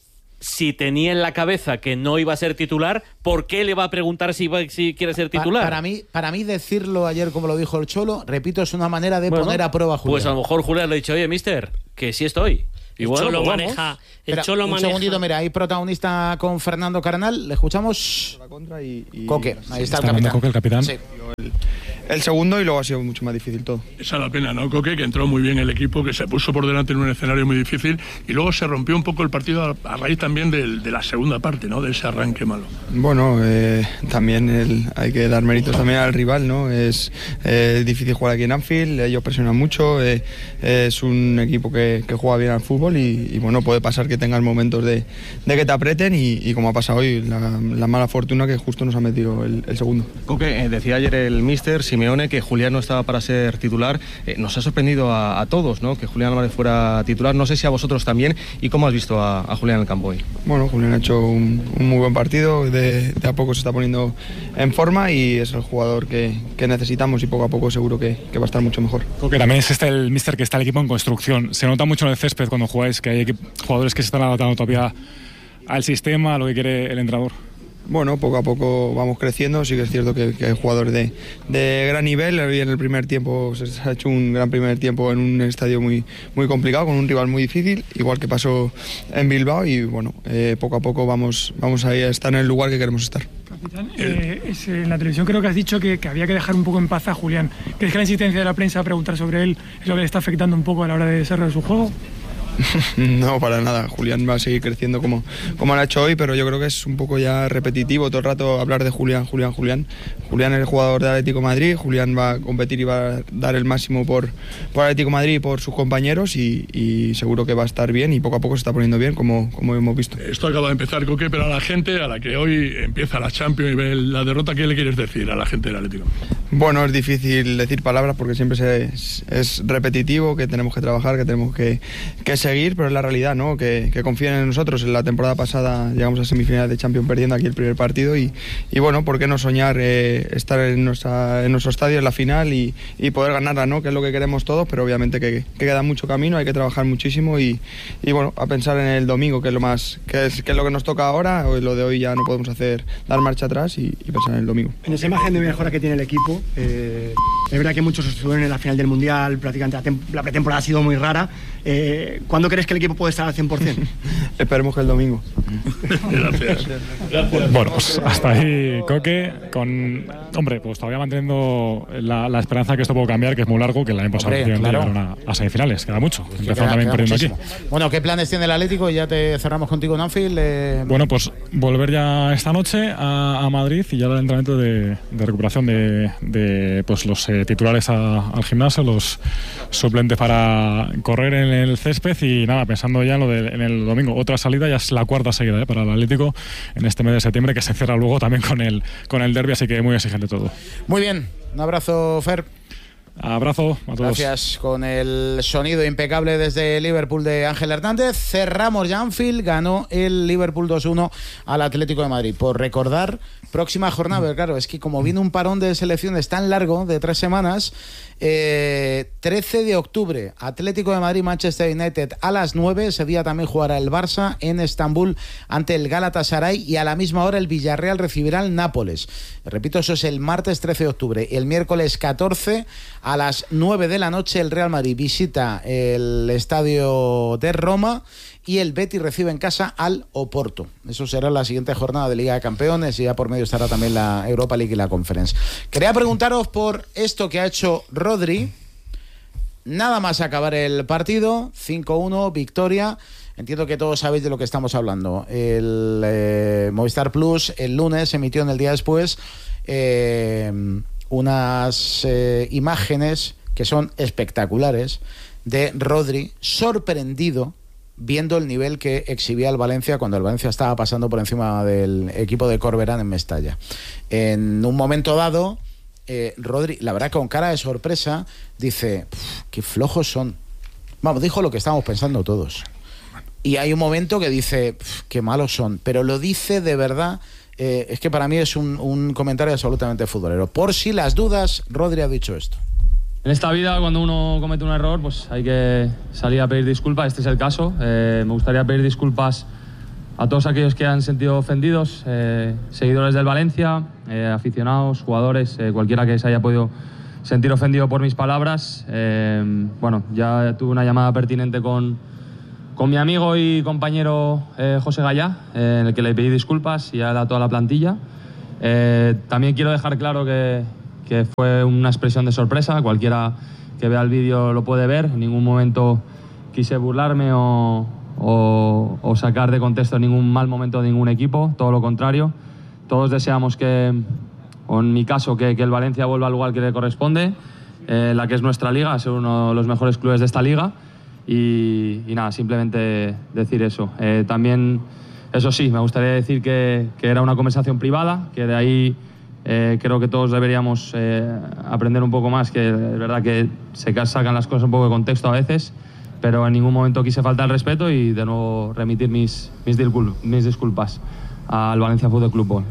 si tenía en la cabeza que no iba a ser titular, ¿por qué le va a preguntar si, va, si quiere ser titular? Para, para mí, para mí decirlo ayer como lo dijo el Cholo, repito, es una manera de bueno, poner a prueba a Julián. Pues a lo mejor Julián le ha dicho, oye, mister, que sí estoy. Y el bueno, Cholo pues maneja. El Espera, Cholo un maneja. segundito, mira, hay protagonista con Fernando Carnal, le escuchamos. La contra y, y Coque, ahí sí, está, está el capitán. Coque, el capitán. Sí. El, el segundo y luego ha sido mucho más difícil todo. Esa es la pena, ¿no, Coque? Que entró muy bien el equipo, que se puso por delante en un escenario muy difícil y luego se rompió un poco el partido a, a raíz también de, de la segunda parte, ¿no? De ese arranque malo. Bueno, eh, también el, hay que dar méritos también al rival, ¿no? Es eh, difícil jugar aquí en Anfield, ellos presionan mucho, eh, es un equipo que, que juega bien al fútbol y, y bueno, puede pasar que tengas momentos de, de que te aprieten y, y como ha pasado hoy, la, la mala fortuna que justo nos ha metido el, el segundo. Coque, eh, decía ayer el míster, si Simeone, que Julián no estaba para ser titular. Eh, nos ha sorprendido a, a todos, ¿no?, que Julián Álvarez fuera titular. No sé si a vosotros también. ¿Y cómo has visto a, a Julián en el campo hoy? Bueno, Julián ha hecho un, un muy buen partido, de, de a poco se está poniendo en forma y es el jugador que, que necesitamos y poco a poco seguro que, que va a estar mucho mejor. Creo que también es este el míster que está el equipo en construcción. Se nota mucho en el césped cuando jugáis que hay jugadores que se están adaptando todavía al sistema, a lo que quiere el entrenador. Bueno, poco a poco vamos creciendo, sí que es cierto que, que hay jugadores de, de gran nivel. Hoy en el primer tiempo se ha hecho un gran primer tiempo en un estadio muy, muy complicado, con un rival muy difícil, igual que pasó en Bilbao y bueno, eh, poco a poco vamos, vamos a estar en el lugar que queremos estar. Capitán, eh, es, en la televisión creo que has dicho que, que había que dejar un poco en paz a Julián. ¿Crees que la insistencia de la prensa a preguntar sobre él es lo que le está afectando un poco a la hora de desarrollar su juego? No, para nada. Julián va a seguir creciendo como, como lo ha hecho hoy, pero yo creo que es un poco ya repetitivo todo el rato hablar de Julián, Julián, Julián. Julián es el jugador de Atlético de Madrid, Julián va a competir y va a dar el máximo por, por Atlético de Madrid y por sus compañeros y, y seguro que va a estar bien y poco a poco se está poniendo bien, como, como hemos visto. Esto acaba de empezar, Coque, pero a la gente a la que hoy empieza la Champions y ve la derrota, ¿qué le quieres decir a la gente del Atlético? Bueno, es difícil decir palabras porque siempre se, es, es repetitivo, que tenemos que trabajar, que tenemos que, que seguir, pero es la realidad, ¿no? Que, que confíen en nosotros. En la temporada pasada llegamos a semifinales de Champions perdiendo aquí el primer partido y, y bueno, ¿por qué no soñar eh, estar en, nuestra, en nuestro estadio en la final y, y poder ganarla, ¿no? Que es lo que queremos todos, pero obviamente que, que queda mucho camino, hay que trabajar muchísimo y, y bueno, a pensar en el domingo, que es lo más, que es, que es lo que nos toca ahora. Hoy, lo de hoy ya no podemos hacer, dar marcha atrás y, y pensar en el domingo. En esa imagen de mejora que tiene el equipo, eh, es verdad que muchos estuvieron en la final del Mundial, prácticamente la, la pretemporada ha sido muy rara. Eh, ¿Cuándo crees que el equipo puede estar al cien por cien? Esperemos que el domingo. Gracias. Gracias. Bueno, pues hasta ahí, Coque, con... Hombre, pues todavía manteniendo la, la esperanza que esto puede cambiar, que es muy largo, que el año pasado Hombre, claro. llegaron a, a semifinales, queda mucho. Sí, Empezaron queda, también queda perdiendo muchísimo. aquí. Bueno, ¿qué planes tiene el Atlético? Y ya te cerramos contigo en Anfield. Eh... Bueno, pues volver ya esta noche a, a Madrid y ya el entrenamiento de, de recuperación de, de pues los eh, titulares a, al gimnasio, los suplentes para correr en el césped y nada, pensando ya en, lo de, en el domingo. Otra salida, ya es la cuarta seguida eh, para el Atlético en este mes de septiembre, que se cierra luego también con el, con el derbi, así que muy exigente todo. Muy bien, un abrazo, Fer. Abrazo a todos. Gracias, con el sonido impecable desde Liverpool de Ángel Hernández. Cerramos ya Anfield, ganó el Liverpool dos uno al Atlético de Madrid. Por recordar, próxima jornada, pero claro, es que como viene un parón de selecciones tan largo, de tres semanas, eh, trece de octubre, Atlético de Madrid, Manchester United a las nueve, ese día también jugará el Barça en Estambul ante el Galatasaray y a la misma hora el Villarreal recibirá al Nápoles. Repito, eso es el martes trece de octubre. El miércoles catorce a las nueve de la noche el Real Madrid visita el estadio de Roma y el Betis recibe en casa al Oporto. Eso será la siguiente jornada de Liga de Campeones y ya por medio estará también la Europa League y la Conference. Quería preguntaros por esto que ha hecho Rodri. Nada más acabar el partido, cinco uno, victoria. Entiendo que todos sabéis de lo que estamos hablando. El eh, Movistar Plus el lunes emitió en el día después eh, unas eh, imágenes que son espectaculares de Rodri sorprendido viendo el nivel que exhibía el Valencia cuando el Valencia estaba pasando por encima del equipo de Corberán en Mestalla. En un momento dado, eh, Rodri, la verdad con cara de sorpresa, dice, qué flojos son. Vamos, dijo lo que estábamos pensando todos. Y hay un momento que dice, qué malos son. Pero lo dice de verdad, eh, es que para mí es un, un comentario absolutamente futbolero. Por si las dudas, Rodri ha dicho esto. En esta vida, cuando uno comete un error, pues hay que salir a pedir disculpas. Este es el caso. Eh, me gustaría pedir disculpas a todos aquellos que han sentido ofendidos, eh, seguidores del Valencia, eh, aficionados, jugadores, eh, cualquiera que se haya podido sentir ofendido por mis palabras. Eh, bueno, ya tuve una llamada pertinente con, con mi amigo y compañero eh, José Gallá, eh, en el que le pedí disculpas y a toda la plantilla. Eh, también quiero dejar claro que que fue una expresión de sorpresa, cualquiera que vea el vídeo lo puede ver, en ningún momento quise burlarme o, o, o sacar de contexto ningún mal momento de ningún equipo, todo lo contrario, todos deseamos que, o en mi caso, que, que el Valencia vuelva al lugar que le corresponde, eh, la que es nuestra liga, ser uno de los mejores clubes de esta liga y, y nada, simplemente decir eso. Eh, también, eso sí, me gustaría decir que, que era una conversación privada, que de ahí Eh, creo que todos deberíamos eh, aprender un poco más, que es verdad que se sacan las cosas un poco de contexto a veces, pero en ningún momento quise faltar el respeto y de nuevo remitir mis, mis, discul mis disculpas al Valencia Fútbol Club.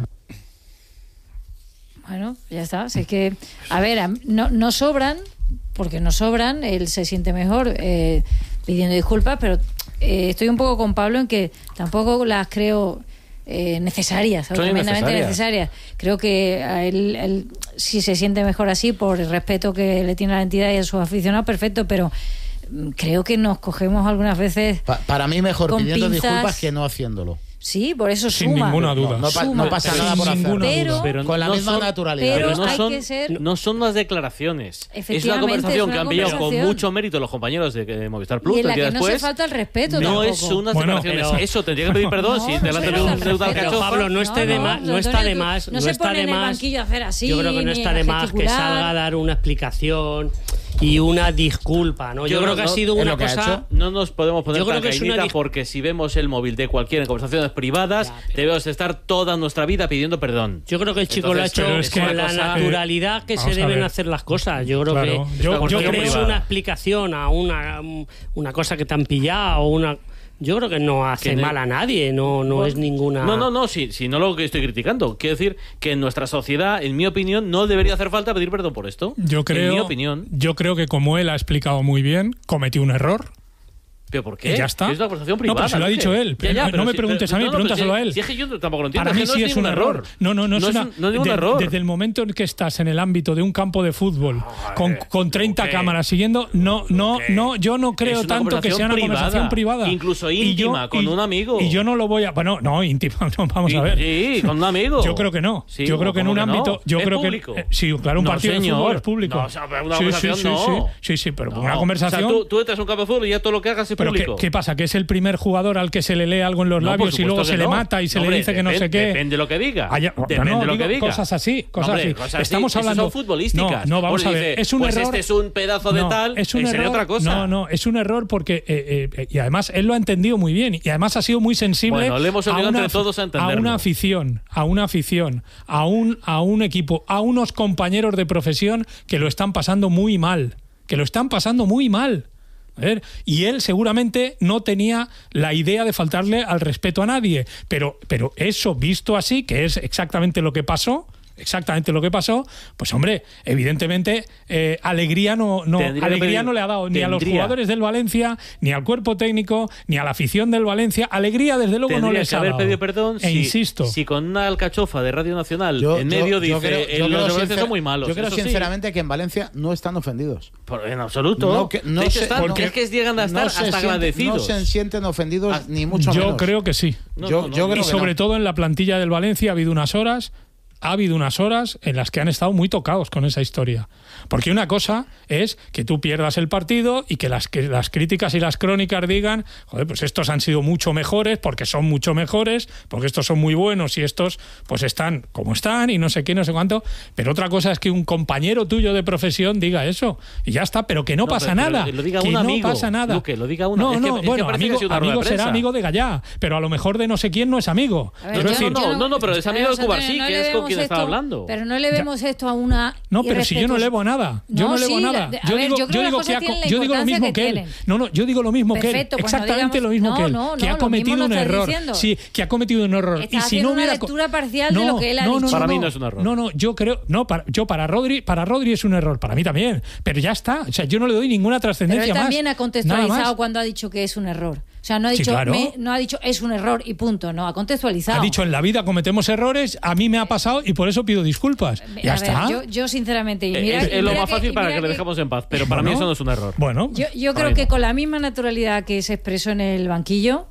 Bueno, ya está. Si es que, a ver, no, no sobran, porque no sobran, él se siente mejor eh, pidiendo disculpas, pero eh, estoy un poco con Pablo en que tampoco las creo... Eh, necesarias, tremendamente necesarias. Creo que a él, él si se siente mejor así por el respeto que le tiene a la entidad y a sus aficionados, perfecto, pero creo que nos cogemos algunas veces pa para mí mejor pidiendo pinzas, disculpas que no haciéndolo. Sí, por eso sin suma. ninguna duda. No, no, pa suma. no pasa Sin nada por hacerlo. Pero, pero con la no misma son, naturalidad. Pero, pero no, hay son, que ser... no son unas declaraciones. Es una conversación es una que han pillado con conversación. mucho mérito los compañeros de, de Movistar Plus. Y en la que que después, no se falta el respeto no tampoco. es unas bueno, declaraciones. pero, eso tendría que pedir perdón no, si no delante de un deudor Pero cachofa. Pablo, no, esté no, de no, más, no, no está de tú, más, no, no se está pone de en el más. banquillo a hacer así, Yo creo que no ni está a de más que gesticular. salga a dar una explicación y una disculpa, ¿no? Yo, Yo creo no, que ha no, sido es una lo que ha cosa. hecho. No nos podemos poner Yo creo tan que es una cañita dis- porque si vemos el móvil de cualquiera en conversaciones privadas, Ya, pero- debemos estar toda nuestra vida pidiendo perdón. Yo creo que el chico Entonces, lo ha pero hecho es que con la cosa- naturalidad que Vamos se a deben ver. hacer las cosas. Yo creo Claro. que Yo- yo, yo creo que creo- es una explicación a una, una cosa que te han pillado, una. Yo creo que no hace Que no- mal a nadie, no, no Bueno, es ninguna. No, no, no, si, si no lo que estoy criticando. Quiero decir que en nuestra sociedad, en mi opinión, no debería hacer falta pedir perdón por esto. Yo creo, En mi opinión. yo creo que como él ha explicado muy bien, cometió un error. ¿Pero por qué? Y ya está. Es una conversación No, privada. pero se lo ha ¿qué? dicho él. Ya, ya, No pero me si- preguntes pero- a mí, no, no, pero pregúntaselo si- a él. Si es que yo tampoco lo entiendo. Para es mí que no sí es es un ningún error. No, no, no es, no una. un- no es ningún de- error. Desde el momento en que estás en el ámbito de un campo de fútbol con, con treinta ¿qué? cámaras siguiendo, no, no, no, yo no creo Es una tanto que sea una conversación conversación privada. incluso Y yo- íntima, con y- un amigo. Y yo no lo voy a. Bueno, no, íntima, no, vamos Sí, a ver. sí, con un amigo. Yo creo que no. Sí, yo creo que en ¿cómo un que no? ámbito. Yo ¿Es creo público? que. eh, sí, claro, un No, partido de señor. fútbol es público. No, o sea, una sí, sí, conversación sí, no. sí, sí, sí, pero No. una conversación. O sea, tú, tú entras a un campo de fútbol y ya todo lo que hagas es Pero ¿qué, público. ¿qué pasa? ¿Que es el primer jugador al que se le lee algo en los No, por labios y luego supuesto se que le no. mata y se Hombre, le dice que no depende- sé qué? Depende de lo que diga. Ah, ya, Depende no, de lo digo que diga. cosas así, cosas Hombre, así. cosas Estamos así, hablando esas son futbolísticas. No, no, vamos Pues a ver. dice, Es un pues error. este es un pedazo de No, tal. es un ahí sería error. otra cosa. No, no, es un error porque eh, eh, y además él lo ha entendido muy bien y además ha sido muy sensible. Bueno, le hemos obligado a una, entre todos a entenderlo. una afición, a una afición, a un a un equipo, a unos compañeros de profesión que lo están pasando muy mal, que lo están pasando muy mal. A ver, y él seguramente no tenía la idea de faltarle al respeto a nadie, pero, pero eso visto así, que es exactamente lo que pasó, exactamente lo que pasó, pues hombre, evidentemente eh, alegría no, no Tendría que alegría pedir- no le ha dado ni a los tendría. jugadores del Valencia, ni al cuerpo técnico, ni a la afición del Valencia. Alegría desde luego no Tendría les que ha haber dado. pedido perdón E si, insisto. si con una alcachofa de Radio Nacional Yo- en yo- medio yo dice creo- "Eh, yo los creo de Valencia sincer- son muy malos". Yo creo Eso sí. sinceramente que en Valencia no están ofendidos. Por- en absoluto. No, que- no de hecho, se- están, porque es que llegan a estar no se hasta sienten- agradecidos. No se sienten ofendidos Ah, ni mucho Yo menos. creo que sí. No, yo, no, no, yo no. creo Y que sobre no. todo en la plantilla del Valencia ha habido unas horas, ha habido unas horas en las que han estado muy tocados con esa historia. Porque una cosa es que tú pierdas el partido y que las, que las críticas y las crónicas digan, joder, pues estos han sido mucho mejores porque son mucho mejores, porque estos son muy buenos y estos pues están como están y no sé qué, no sé cuánto. Pero otra cosa es que un compañero tuyo de profesión diga eso y ya está, pero que no, No, pasa pero- pero nada. que lo diga que un no amigo, pasa nada. Luque, lo diga uno. No, Es que- no, es que bueno, parece que amigo, ha sido una rueda amigo de será prensa. amigo de Gallá, pero a lo mejor de no sé quién no es amigo. A ver, Quiero yo- decir, no, no, no, pero es amigo de Antonio, Cubarsí, no que le es con vemos quien estaba esto- hablando. Pero no le vemos esto a una. No, pero si yo no elevo nada. Yo no, No, elevo sí, nada. la- a Yo ver, digo, yo creo yo que digo las que cosas ha, tienen la yo digo lo importancia mismo que que él. tienen. No, no, yo digo lo mismo que él. Perfecto, pues no Exactamente digamos- lo mismo no, que él. no, que no, ha lo cometido mismo un no estás error. diciendo. Sí, que ha cometido un error. Estás y si haciendo no una hubiera co- lectura parcial de lo que él ha no, dicho. No, Para no, mí no es un error. No, no, yo creo, no, para, yo para Rodri, para Rodri es un error, para mí también, pero ya está. O sea, yo no le doy ninguna Pero trascendencia él más. también ha Nada contextualizado más. cuando ha dicho que es un error. O sea, no ha Sí, dicho, claro. me- no ha dicho es un error y punto. No, ha contextualizado. Ha dicho en la vida cometemos errores, a mí me ha pasado y por eso pido disculpas. Ya A está. ver, yo, yo sinceramente. y Eh, mira- es y es lo mira más que- fácil y para mira que le que- dejemos en paz, pero para Bueno. mí eso no es un error. Bueno, Yo, yo Para creo mí que no. con la misma naturalidad que se expresó en el banquillo,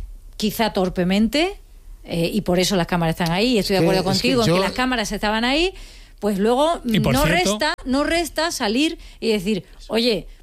quizá torpemente, eh, y por eso las cámaras están ahí, y estoy de que- acuerdo es que contigo en yo- que las cámaras estaban ahí, pues luego Y por no cierto- resta, no resta salir y decir, oye,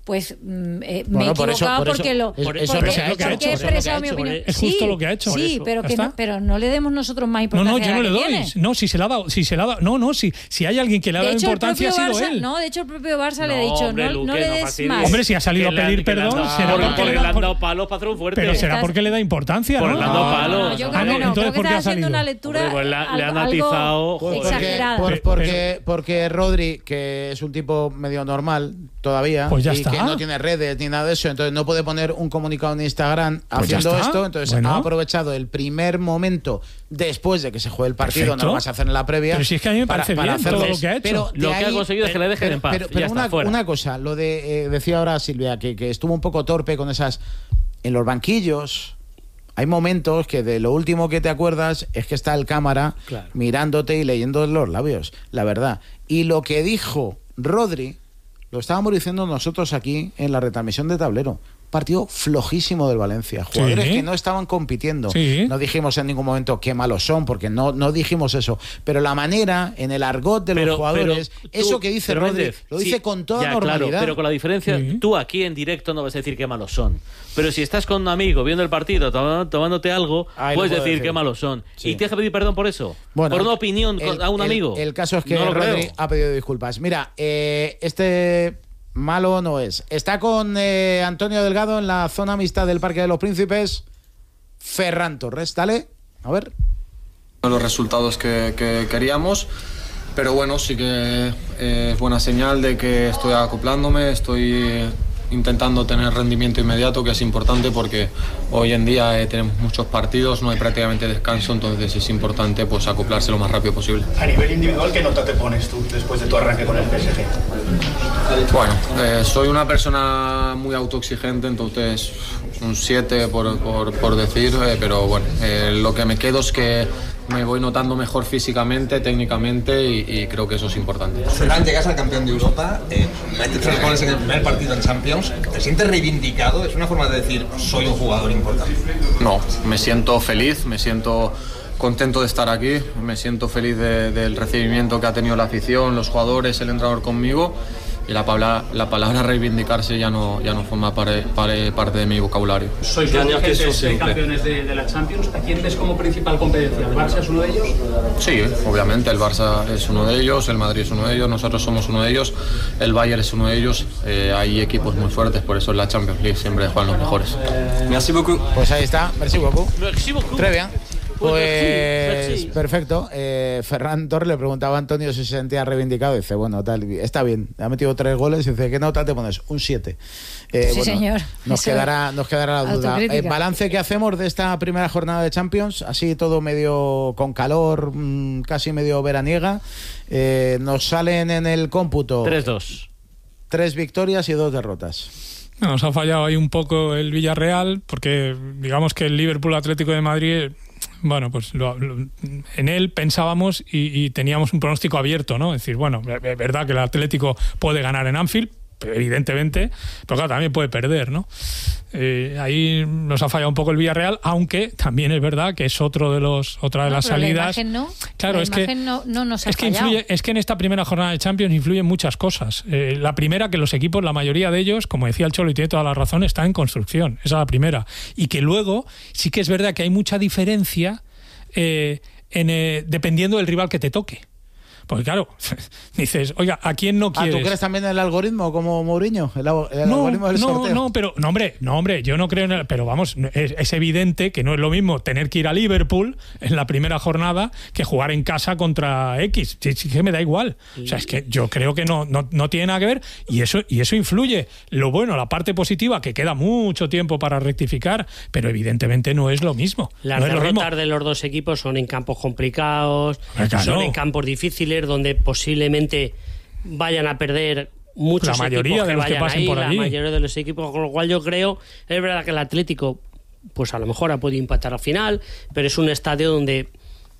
pues mm, eh, Bueno, me he por eso- equivocado por eso- porque lo es- porque, eso es lo que ha porque hecho, he eso es lo que ha expresado mi hecho, opinión. es Sí, justo lo que ha hecho. Sí, Por eso. pero, Ya que está. no, pero no le demos nosotros más No, importancia. no, yo no a le la que doy. tiene. No, si se le ha dado, si se le ha dado, no, no, si, si hay alguien que le ha De dado hecho, el importancia ha propio sido Barça, él. no, de hecho el propio Barça le ha No, dicho, hombre, no, Luque, no le no des fastidies. más. Hombre, si ha salido Que a le han- pedir que le han perdón, dado- será porque porque le le han da- dado palos para hacer un fuerte. pero será Estás- porque le da importancia, Por ¿no? le han dado No, no, palos. yo Ah, creo no, que no, entonces, creo que ¿por qué ha está haciendo salido? una lectura Hombre, pues le ha- le han algo atizado, Pues joder. exagerada. Porque, Pero- porque, porque Rodri, que es un tipo medio normal todavía, Pues ya y está. que no tiene redes ni nada de eso, entonces no puede poner un comunicado en Instagram Pues ya haciendo está. esto, entonces Bueno. ha aprovechado el primer momento después de que se juegue el partido, Perfecto. no lo vas a hacer en la previa. Pero si es que a mí me para- parece para bien hacerlo. todo lo que ha hecho. Pero de Lo que ha ahí- conseguido es que le dejen en paz. Pero, y pero ya una, está, fuera. una cosa, lo de eh, decía ahora Silvia, que, que estuvo un poco torpe con esas. En los banquillos hay momentos que de lo último que te acuerdas es que está el cámara Claro. mirándote y leyendo los labios, la verdad. Y lo que dijo Rodri, lo estábamos diciendo nosotros aquí en la retransmisión de Tablero. Partido flojísimo del Valencia. Jugadores Sí. que no estaban compitiendo. Sí. No dijimos en ningún momento qué malos son, porque no, no dijimos eso. Pero la manera, en el argot de Pero- los jugadores, pero tú- eso que dice pero Rodri, Méndez, lo dice sí, con toda ya, normalidad. Claro, pero con la diferencia, Sí. tú aquí en directo no vas a decir qué malos son. Pero si estás con un amigo viendo el partido, tomando- tomándote algo, Ahí lo puedes puedo decir, decir. qué malos son. Sí. Y tienes que pedir perdón por eso. Bueno, por una opinión el- a un el- amigo. El, caso es que No lo Rodri creo. ha pedido disculpas. Mira, eh, este malo no es. Está con eh, Antonio Delgado en la zona mixta del Parque de los Príncipes. Ferran Torres, dale. A ver. Los resultados que, que queríamos, pero bueno, sí que eh, es buena señal de que estoy acoplándome, estoy intentando tener rendimiento inmediato, que es importante porque hoy en día eh, tenemos muchos partidos, no hay prácticamente descanso, entonces es importante pues acoplarse lo más rápido posible. A nivel individual, ¿qué nota te pones tú después de tu arranque con el P S G? Bueno, eh, soy una persona muy autoexigente, entonces un siete por, por, por decir, eh, pero bueno, eh, lo que me quedo es que me voy notando mejor físicamente, técnicamente y, y creo que eso es importante. Ferran, llegas al campeón de Europa, eh, metes tres goles en el primer partido en Champions, ¿te sientes reivindicado? Es una forma de decir, soy un jugador importante. No, me siento feliz, me siento contento de estar aquí, me siento feliz de- del recibimiento que ha tenido la afición, los jugadores, el entrenador conmigo. Y la palabra, la palabra reivindicarse ya no, ya no forma pare- pare- parte de mi vocabulario. Sois dos vigentes eh, campeones de, de la Champions. ¿A quién ves como principal competencia? ¿El Barça es uno de ellos? Sí, obviamente el Barça es uno de ellos, el Madrid es uno de ellos, nosotros somos uno de ellos, el Bayern es uno de ellos. Eh, hay equipos muy fuertes, por eso en la Champions League siempre juegan los mejores. Merci beaucoup. Pues ahí está, merci beaucoup. Merci beaucoup. Très bien. Pues Pues merci, merci. perfecto. Eh, Ferran Torres le preguntaba a Antonio si se sentía reivindicado. Dice, bueno, tal, está bien. Ha metido tres goles y dice, ¿qué nota te pones? Un siete. Eh, Sí, señor. Nos Eso quedará, nos quedará la duda. autocrítica. El balance que hacemos de esta primera jornada de Champions, así todo medio con calor, mm, casi medio veraniega. Eh, nos salen en el cómputo tres dos. Tres victorias y dos derrotas. Nos ha fallado ahí un poco el Villarreal, porque digamos que el Liverpool Atlético de Madrid, bueno, pues lo- lo- en él pensábamos y, y teníamos un pronóstico abierto, ¿no? Es decir, bueno, es verdad que el Atlético puede ganar en Anfield, evidentemente, pero claro, también puede perder, ¿no? Eh, ahí nos ha fallado un poco el Villarreal, aunque también es verdad que es otro de los otra de No, las pero salidas. La imagen no. Claro, la es que imagen no, no nos ha es que fallado. influye, es que en esta primera jornada de Champions influyen muchas cosas. Eh, la primera, que los equipos, la mayoría de ellos, como decía el Cholo y tiene toda la razón, están en construcción. Esa es la primera. Y que luego sí que es verdad que hay mucha diferencia eh, en, eh, dependiendo del rival que te toque. Porque claro, dices, oiga, ¿a quién no Ah, quieres? ¿tú crees también en el algoritmo como Mourinho? El, al- el No, algoritmo del no, sorteo. no, pero no, hombre, no, hombre, yo no creo en el, pero vamos, es, es evidente que no es lo mismo tener que ir a Liverpool en la primera jornada que jugar en casa contra X. Sí, sí que me da igual. O sea, es que yo creo que no, no, no tiene nada que ver y eso, y eso influye. Lo bueno, la parte positiva, que queda mucho tiempo para rectificar, pero evidentemente no es lo mismo. Las no es lo mismo. derrotas de los dos equipos son en campos complicados, Ah, claro. son en campos difíciles donde posiblemente vayan a perder muchos La mayoría equipos que de los que vayan pasen ahí, por la allí. mayoría de los equipos, con lo cual yo creo, es verdad que el Atlético pues a lo mejor ha podido empatar al final, pero es un estadio donde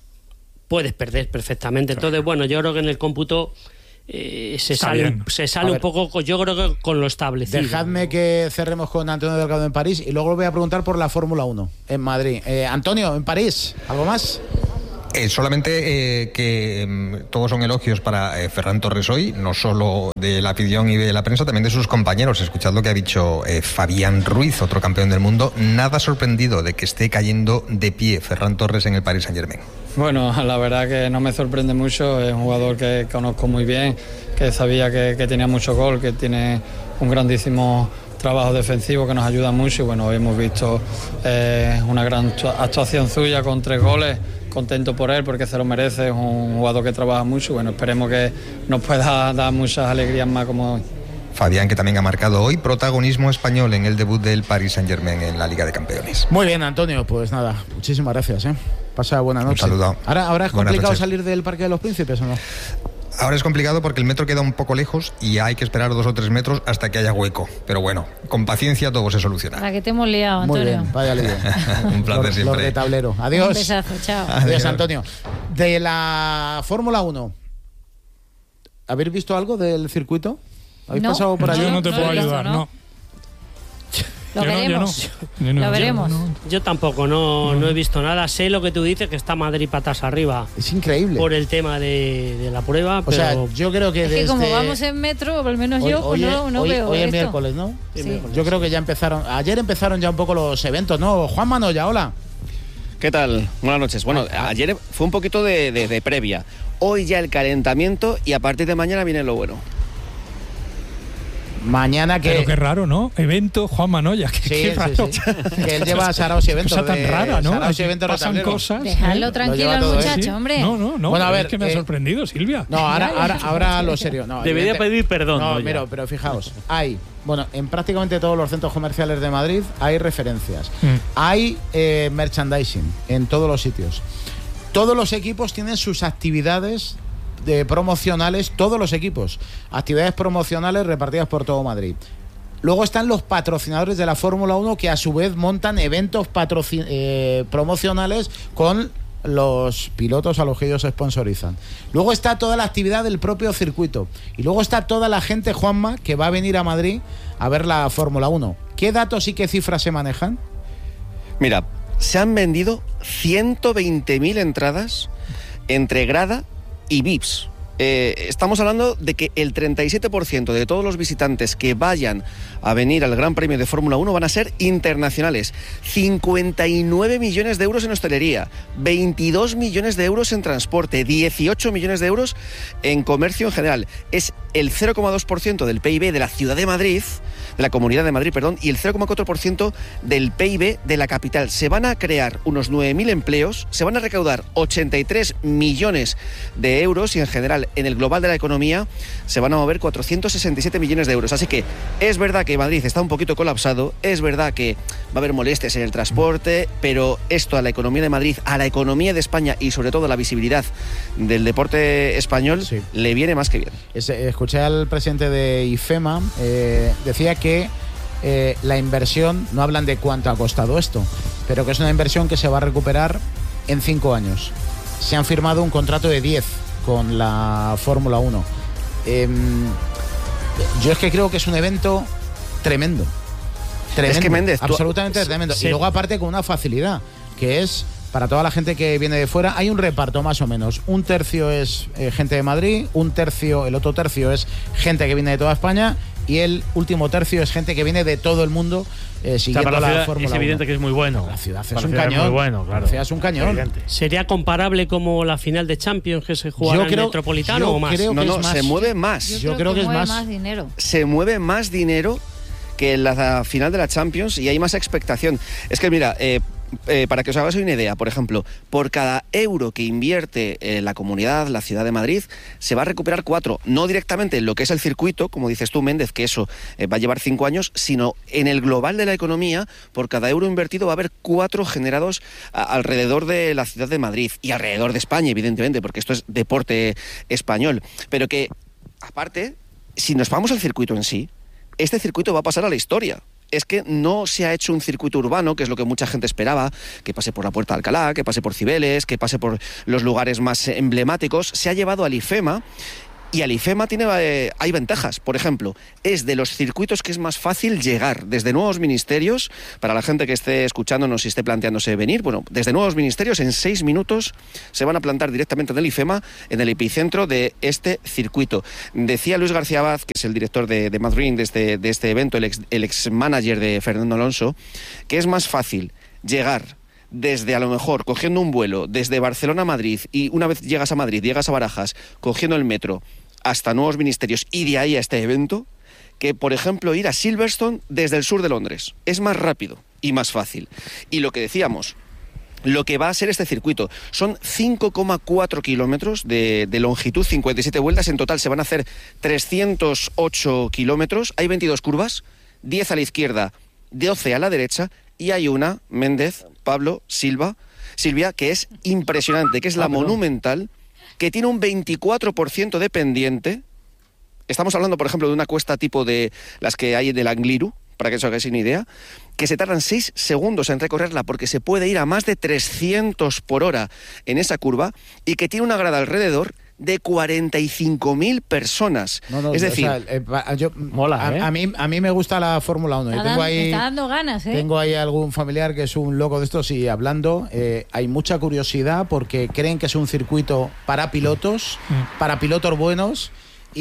puedes perder perfectamente. Entonces, bueno, yo creo que en el cómputo eh, se Está sale, bien. se A sale un ver. poco, yo creo que con lo establecido. Dejadme que cerremos con Antonio Delgado en París y luego os voy a preguntar por la Fórmula uno en Madrid. Eh, Antonio, en París, ¿algo más? Eh, solamente eh, que eh, todos son elogios para eh, Ferran Torres hoy, no solo de la afición y de la prensa, también de sus compañeros. Escuchad lo que ha dicho eh, Fabián Ruiz, otro campeón del mundo. Nada sorprendido de que esté cayendo de pie Ferran Torres en el Paris Saint-Germain. Bueno, la verdad que no me sorprende mucho. Es un jugador que conozco muy bien, que sabía que, que tenía mucho gol, que tiene un grandísimo trabajo defensivo que nos ayuda mucho. Y bueno, hoy hemos visto eh, una gran actuación suya con tres goles. Contento por él porque se lo merece, es un jugador que trabaja mucho. Bueno, esperemos que nos pueda dar muchas alegrías más como hoy. Fabián, que también ha marcado hoy protagonismo español en el debut del Paris Saint-Germain en la Liga de Campeones. Muy bien, Antonio, pues nada, muchísimas gracias, ¿eh? Pasa buena noche. Un saludo. Ahora, ahora es complicado salir del Parque de los Príncipes, ¿o no? Ahora es complicado porque el metro queda un poco lejos y hay que esperar dos o tres metros hasta que haya hueco. Pero bueno, con paciencia todo se soluciona. Para que te hemos liado, Antonio. Muy bien, vaya lío. Un placer los, siempre. Los de tablero. Adiós. Un besazo, chao. Adiós, Adiós, Antonio. De la Fórmula uno, ¿habéis visto algo del circuito? ¿Habéis No, pasado por allí? Yo no te no puedo lo he visto, ayudar, ¿no? no. Lo Yo no, yo veremos. no. Yo no, Lo yo veremos. no. Yo tampoco, no, no he visto nada. Sé lo que tú dices, que está Madrid patas arriba. Es increíble. Por el tema de, de la prueba. O pero... sea, yo creo que Es desde... que como vamos en metro, o al menos Hoy, yo, pues hoy, no, no hoy- veo hoy es esto. miércoles, ¿no? Sí. Yo creo que ya empezaron... Ayer empezaron ya un poco los eventos, ¿no? Juan Manoya, hola. ¿Qué tal? Buenas noches. Bueno, ayer fue un poquito de, de, de previa. Hoy ya el calentamiento y a partir de mañana viene lo bueno. Mañana que... Pero qué raro, ¿no? Evento Juan Manoya. Que, Sí, qué sí, raro. sí. Que él lleva a Saraos y Eventos. Cosa tan de- rara, ¿no? Saraos y Aquí Eventos pasan Retablero. cosas. Dejadlo ¿eh? tranquilo Lo lleva al todo, ¿eh? muchacho, Sí. hombre. No, no, no. Bueno, a ver, es que me ha eh, sorprendido, Silvia. No, ahora, Ya, ahora, ya. ahora lo serio. No, Debería evidente- pedir perdón. No, ¿no? Ya. mira, pero fijaos, hay, bueno, en prácticamente todos los centros comerciales de Madrid hay referencias. Mm. Hay eh, merchandising en todos los sitios. Todos los equipos tienen sus actividades de promocionales, todos los equipos. Actividades promocionales repartidas por todo Madrid. Luego están los patrocinadores de la Fórmula uno que a su vez montan eventos patroci- eh, promocionales con los pilotos a los que ellos sponsorizan. Luego está toda la actividad del propio circuito. Y luego está toda la gente, Juanma, que va a venir a Madrid a ver la Fórmula uno. ¿Qué datos y qué cifras se manejan? Mira, se han vendido ciento veinte mil entradas entre grada y V I Ps. Eh, estamos hablando de que el treinta y siete por ciento de todos los visitantes que vayan a venir al Gran Premio de Fórmula uno van a ser internacionales. cincuenta y nueve millones de euros en hostelería, veintidós millones de euros en transporte, dieciocho millones de euros en comercio en general. Es el cero coma dos por ciento del P I B de la ciudad de Madrid, de la Comunidad de Madrid, perdón, y el cero coma cuatro por ciento del P I B de la capital. Se van a crear unos nueve mil empleos, se van a recaudar ochenta y tres millones de euros y en general en el global de la economía se van a mover cuatrocientos sesenta y siete millones de euros. Así que es verdad que Madrid está un poquito colapsado, es verdad que va a haber molestias en el transporte, pero esto a la economía de Madrid, a la economía de España y sobre todo a la visibilidad del deporte español, sí, le viene más que bien. Es, escuché al presidente de IFEMA, eh, decía que eh, la inversión, no hablan de cuánto ha costado esto, pero que es una inversión que se va a recuperar en cinco años. Se han firmado un contrato de diez con la Fórmula uno. Eh, yo es que creo que es un evento tremendo. Tremendo. Es que Méndez, tú- absolutamente tremendo. Sí. Y luego aparte con una facilidad, que es para toda la gente que viene de fuera, hay un reparto más o menos. Un tercio es eh, gente de Madrid, un tercio, el otro tercio es gente que viene de toda España y el último tercio es gente que viene de todo el mundo eh, O sea, siguiendo para la la, ciudad Fórmula es evidente uno. que es muy bueno. La ciudad es Para un la ciudad cañón. muy bueno, claro. La ciudad es un cañón. Evidente. ¿Sería comparable como la final de Champions que se jugará Yo en el creo- Metropolitano yo o más? creo No, que no, es más. se mueve más. Yo, creo, que, es mueve más. más dinero. Se mueve más dinero que en la final de la Champions y hay más expectación. Es que mira, eh, eh, para que os hagáis una idea, por ejemplo, por cada euro que invierte eh, la comunidad, la ciudad de Madrid, se va a recuperar cuatro, no directamente en lo que es el circuito, como dices tú, Méndez, que eso eh, va a llevar cinco años, sino en el global de la economía, por cada euro invertido va a haber cuatro generados a, alrededor de la ciudad de Madrid y alrededor de España, evidentemente, porque esto es deporte español. Pero que, aparte, si nos vamos al circuito en sí, este circuito va a pasar a la historia. Es que no se ha hecho un circuito urbano, que es lo que mucha gente esperaba, que pase por la Puerta de Alcalá, que pase por Cibeles, que pase por los lugares más emblemáticos. Se ha llevado al IFEMA Y al IFEMA tiene, eh, hay ventajas. Por ejemplo, es de los circuitos que es más fácil llegar. Desde Nuevos Ministerios, para la gente que esté escuchándonos y esté planteándose venir, bueno, desde Nuevos Ministerios en seis minutos se van a plantar directamente en el IFEMA, en el epicentro de este circuito. Decía Luis García Abad, que es el director de, de Madrid de este, de este evento, el ex, el ex manager de Fernando Alonso, que es más fácil llegar desde, a lo mejor, cogiendo un vuelo desde Barcelona a Madrid, y una vez llegas a Madrid, llegas a Barajas, cogiendo el metro hasta Nuevos Ministerios y de ahí a este evento, que, por ejemplo, ir a Silverstone desde el sur de Londres. Es más rápido y más fácil. Y lo que decíamos, lo que va a ser este circuito son cinco coma cuatro kilómetros de, de longitud, cincuenta y siete vueltas. En total se van a hacer trescientos ocho kilómetros. Hay veintidós curvas, diez a la izquierda, doce a la derecha, y hay una, Méndez, Pablo, Silva, Silvia, que es impresionante, que es la ah, monumental, que tiene un veinticuatro por ciento de pendiente. Estamos hablando, por ejemplo, de una cuesta tipo de las que hay del Angliru, para que os hagáis una idea, que se tardan seis segundos en recorrerla porque se puede ir a más de trescientos por hora en esa curva, y que tiene una grada alrededor de cuarenta y cinco mil personas. No, no, es decir, o sea, eh, yo, mola, a, ¿eh? a, mí, a mí me gusta la Fórmula uno. Está, tengo dando, ahí, está dando ganas, ¿eh? Tengo ahí algún familiar que es un loco de estos, y hablando, eh, hay mucha curiosidad porque creen que es un circuito para pilotos, mm. para pilotos buenos,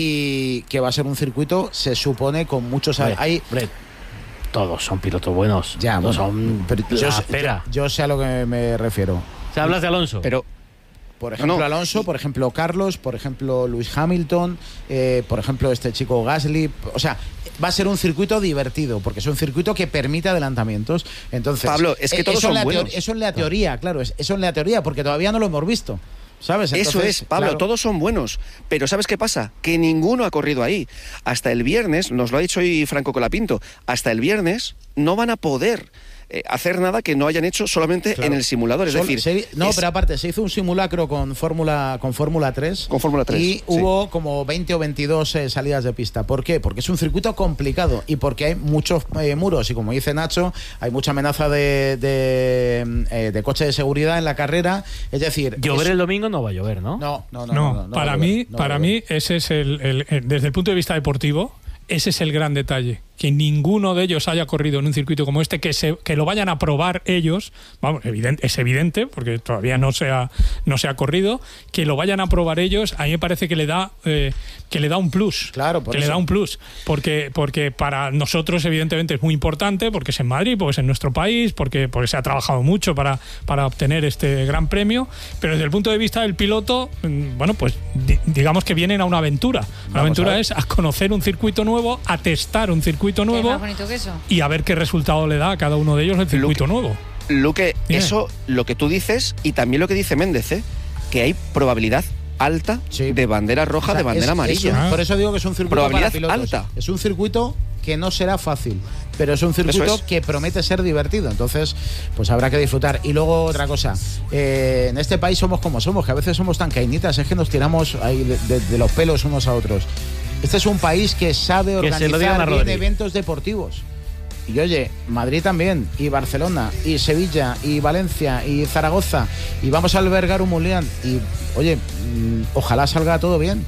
y que va a ser un circuito, se supone, con muchos... Hombre, hay, hombre, todos son pilotos buenos. Ya, todos bueno, son pero yo, la yo, pera. yo sé a lo que me refiero. O sea, hablas de Alonso. Pero Por ejemplo, no, no. Alonso, por ejemplo, Carlos, por ejemplo, Lewis Hamilton, eh, por ejemplo, este chico Gasly. O sea, va a ser un circuito divertido, porque es un circuito que permite adelantamientos. Entonces, Pablo, es que todos eso, son la buenos. eso en la teoría, claro, es, eso en la teoría, porque todavía no lo hemos visto. ¿Sabes? Entonces, eso es, Pablo, claro. Todos son buenos, pero ¿sabes qué pasa? Que ninguno ha corrido ahí. Hasta el viernes, nos lo ha dicho hoy Franco Colapinto, hasta el viernes no van a poder eh, hacer nada que no hayan hecho solamente claro. en el simulador. Es Sol, decir, se, no, es... pero aparte, se hizo un simulacro con Fórmula con Fórmula tres. Con Fórmula tres. Y sí. hubo como veinte o veintidós eh, salidas de pista. ¿Por qué? Porque es un circuito complicado y porque hay muchos eh, muros. Y como dice Nacho, hay mucha amenaza de, de, eh, de coche de seguridad en la carrera. Es decir, llover es... el domingo no va a llover, ¿no? No, no, no. No, no, no, no para no mí, no para mí ese es el, el, el, desde el punto de vista deportivo, ese es el gran detalle. Que ninguno de ellos haya corrido en un circuito como este, que se que lo vayan a probar ellos, vamos, evidente, es evidente, porque todavía no se ha, no se ha corrido, que lo vayan a probar ellos, a mí me parece que le da eh, que le da un plus. Claro, por que eso. le da un plus, porque porque para nosotros evidentemente es muy importante, porque es en Madrid, porque es en nuestro país, porque, porque se ha trabajado mucho para, para obtener este gran premio, pero desde el punto de vista del piloto, bueno, pues di, digamos que vienen a una aventura. La aventura a es a conocer un circuito nuevo, a testar un circuito nuevo más bonito que eso. Y a ver qué resultado le da a cada uno de ellos el circuito Luque, nuevo. Luque, yeah. eso, lo que tú dices y también lo que dice Méndez, ¿eh? Que hay probabilidad alta sí. de bandera roja, o sea, de bandera es, amarilla. Es un, por eso digo que es un circuito probabilidad para pilotos. alta. Es un circuito que no será fácil, pero es un circuito es. que promete ser divertido. Entonces, pues habrá que disfrutar. Y luego otra cosa, eh, en este país somos como somos, que a veces somos tan cainitas, es que nos tiramos ahí de, de, de los pelos unos a otros. Este es un país que sabe que organizar bien eventos deportivos. Y oye, Madrid también, y Barcelona, y Sevilla, y Valencia, y Zaragoza, y vamos a albergar un Mundial. Y oye, mmm, ojalá salga todo bien.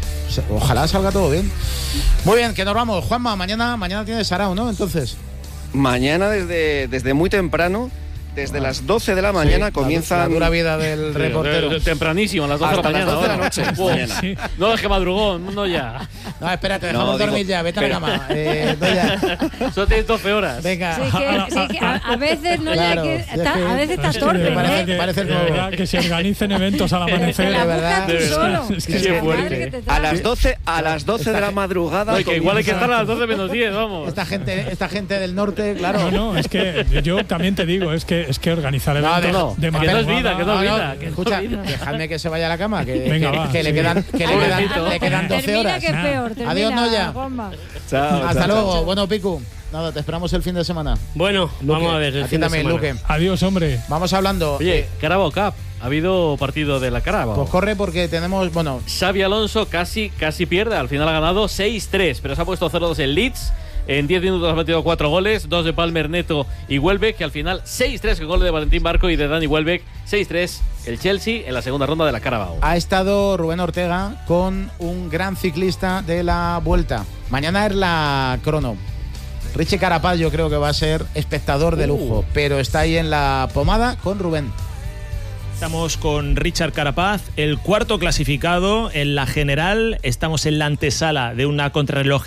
Ojalá salga todo bien. Muy bien, que nos vamos. Juanma, mañana, mañana tienes Sarao, ¿no? Entonces. Mañana desde, desde muy temprano. Desde las doce de la mañana sí, comienza la dura vida del sí, reportero. De, de, tempranísimo, a las doce de la mañana. Las doce de la noche. Oh, mañana. Sí. No, es que madrugó, no ya. No, espérate, dejamos no, dormir digo, ya, vete pero... a la cama. Eh, no ya. Solo tienes doce horas. Venga. Sí, que, sí, que a, a veces no claro, ya que, está, a veces estás torpe. Parece, ¿eh? que, parece de verdad, que se organicen eventos al amanecer. De verdad. De verdad. Es que es es fuerte. A las doce, a las doce de la madrugada. No, que igual hay que estar a las doce menos diez, vamos. Esta gente, esta gente del norte, claro. No, no, es que yo también te digo, es que es que organizar No, de, no, de que no es vida, que no es vida. Que escucha, no vida. Dejadme que se vaya a la cama, que, Venga, que, va, que sí. le quedan, que le quedan, le quedan doce termina horas. Que es peor, termina, adiós, Noya. Chao, Hasta chao, luego. chao. Bueno, Picu, nada, te esperamos el fin de semana. Bueno, Luque, vamos a ver. El aquí fin también, de Luque. Adiós, hombre. Vamos hablando. Oye, eh, Carabao Cup. Ha habido partido de la Carabao. Pues corre porque tenemos, bueno... Xabi Alonso casi, casi pierde. Al final ha ganado seis tres, pero se ha puesto cero dos en Leeds. En diez minutos ha metido cuatro goles, dos de Palmer, Neto y Welbeck, que al final seis tres, que gol de Valentín Barco y de Dani Welbeck. seis tres el Chelsea en la segunda ronda de la Carabao. Ha estado Rubén Ortega con un gran ciclista de la Vuelta. Mañana es la crono. Richie Carapaz yo creo que va a ser espectador de lujo, uh. pero está ahí en la pomada con Rubén. Estamos con Richard Carapaz, el cuarto clasificado en la general. Estamos en la antesala de una contrarreloj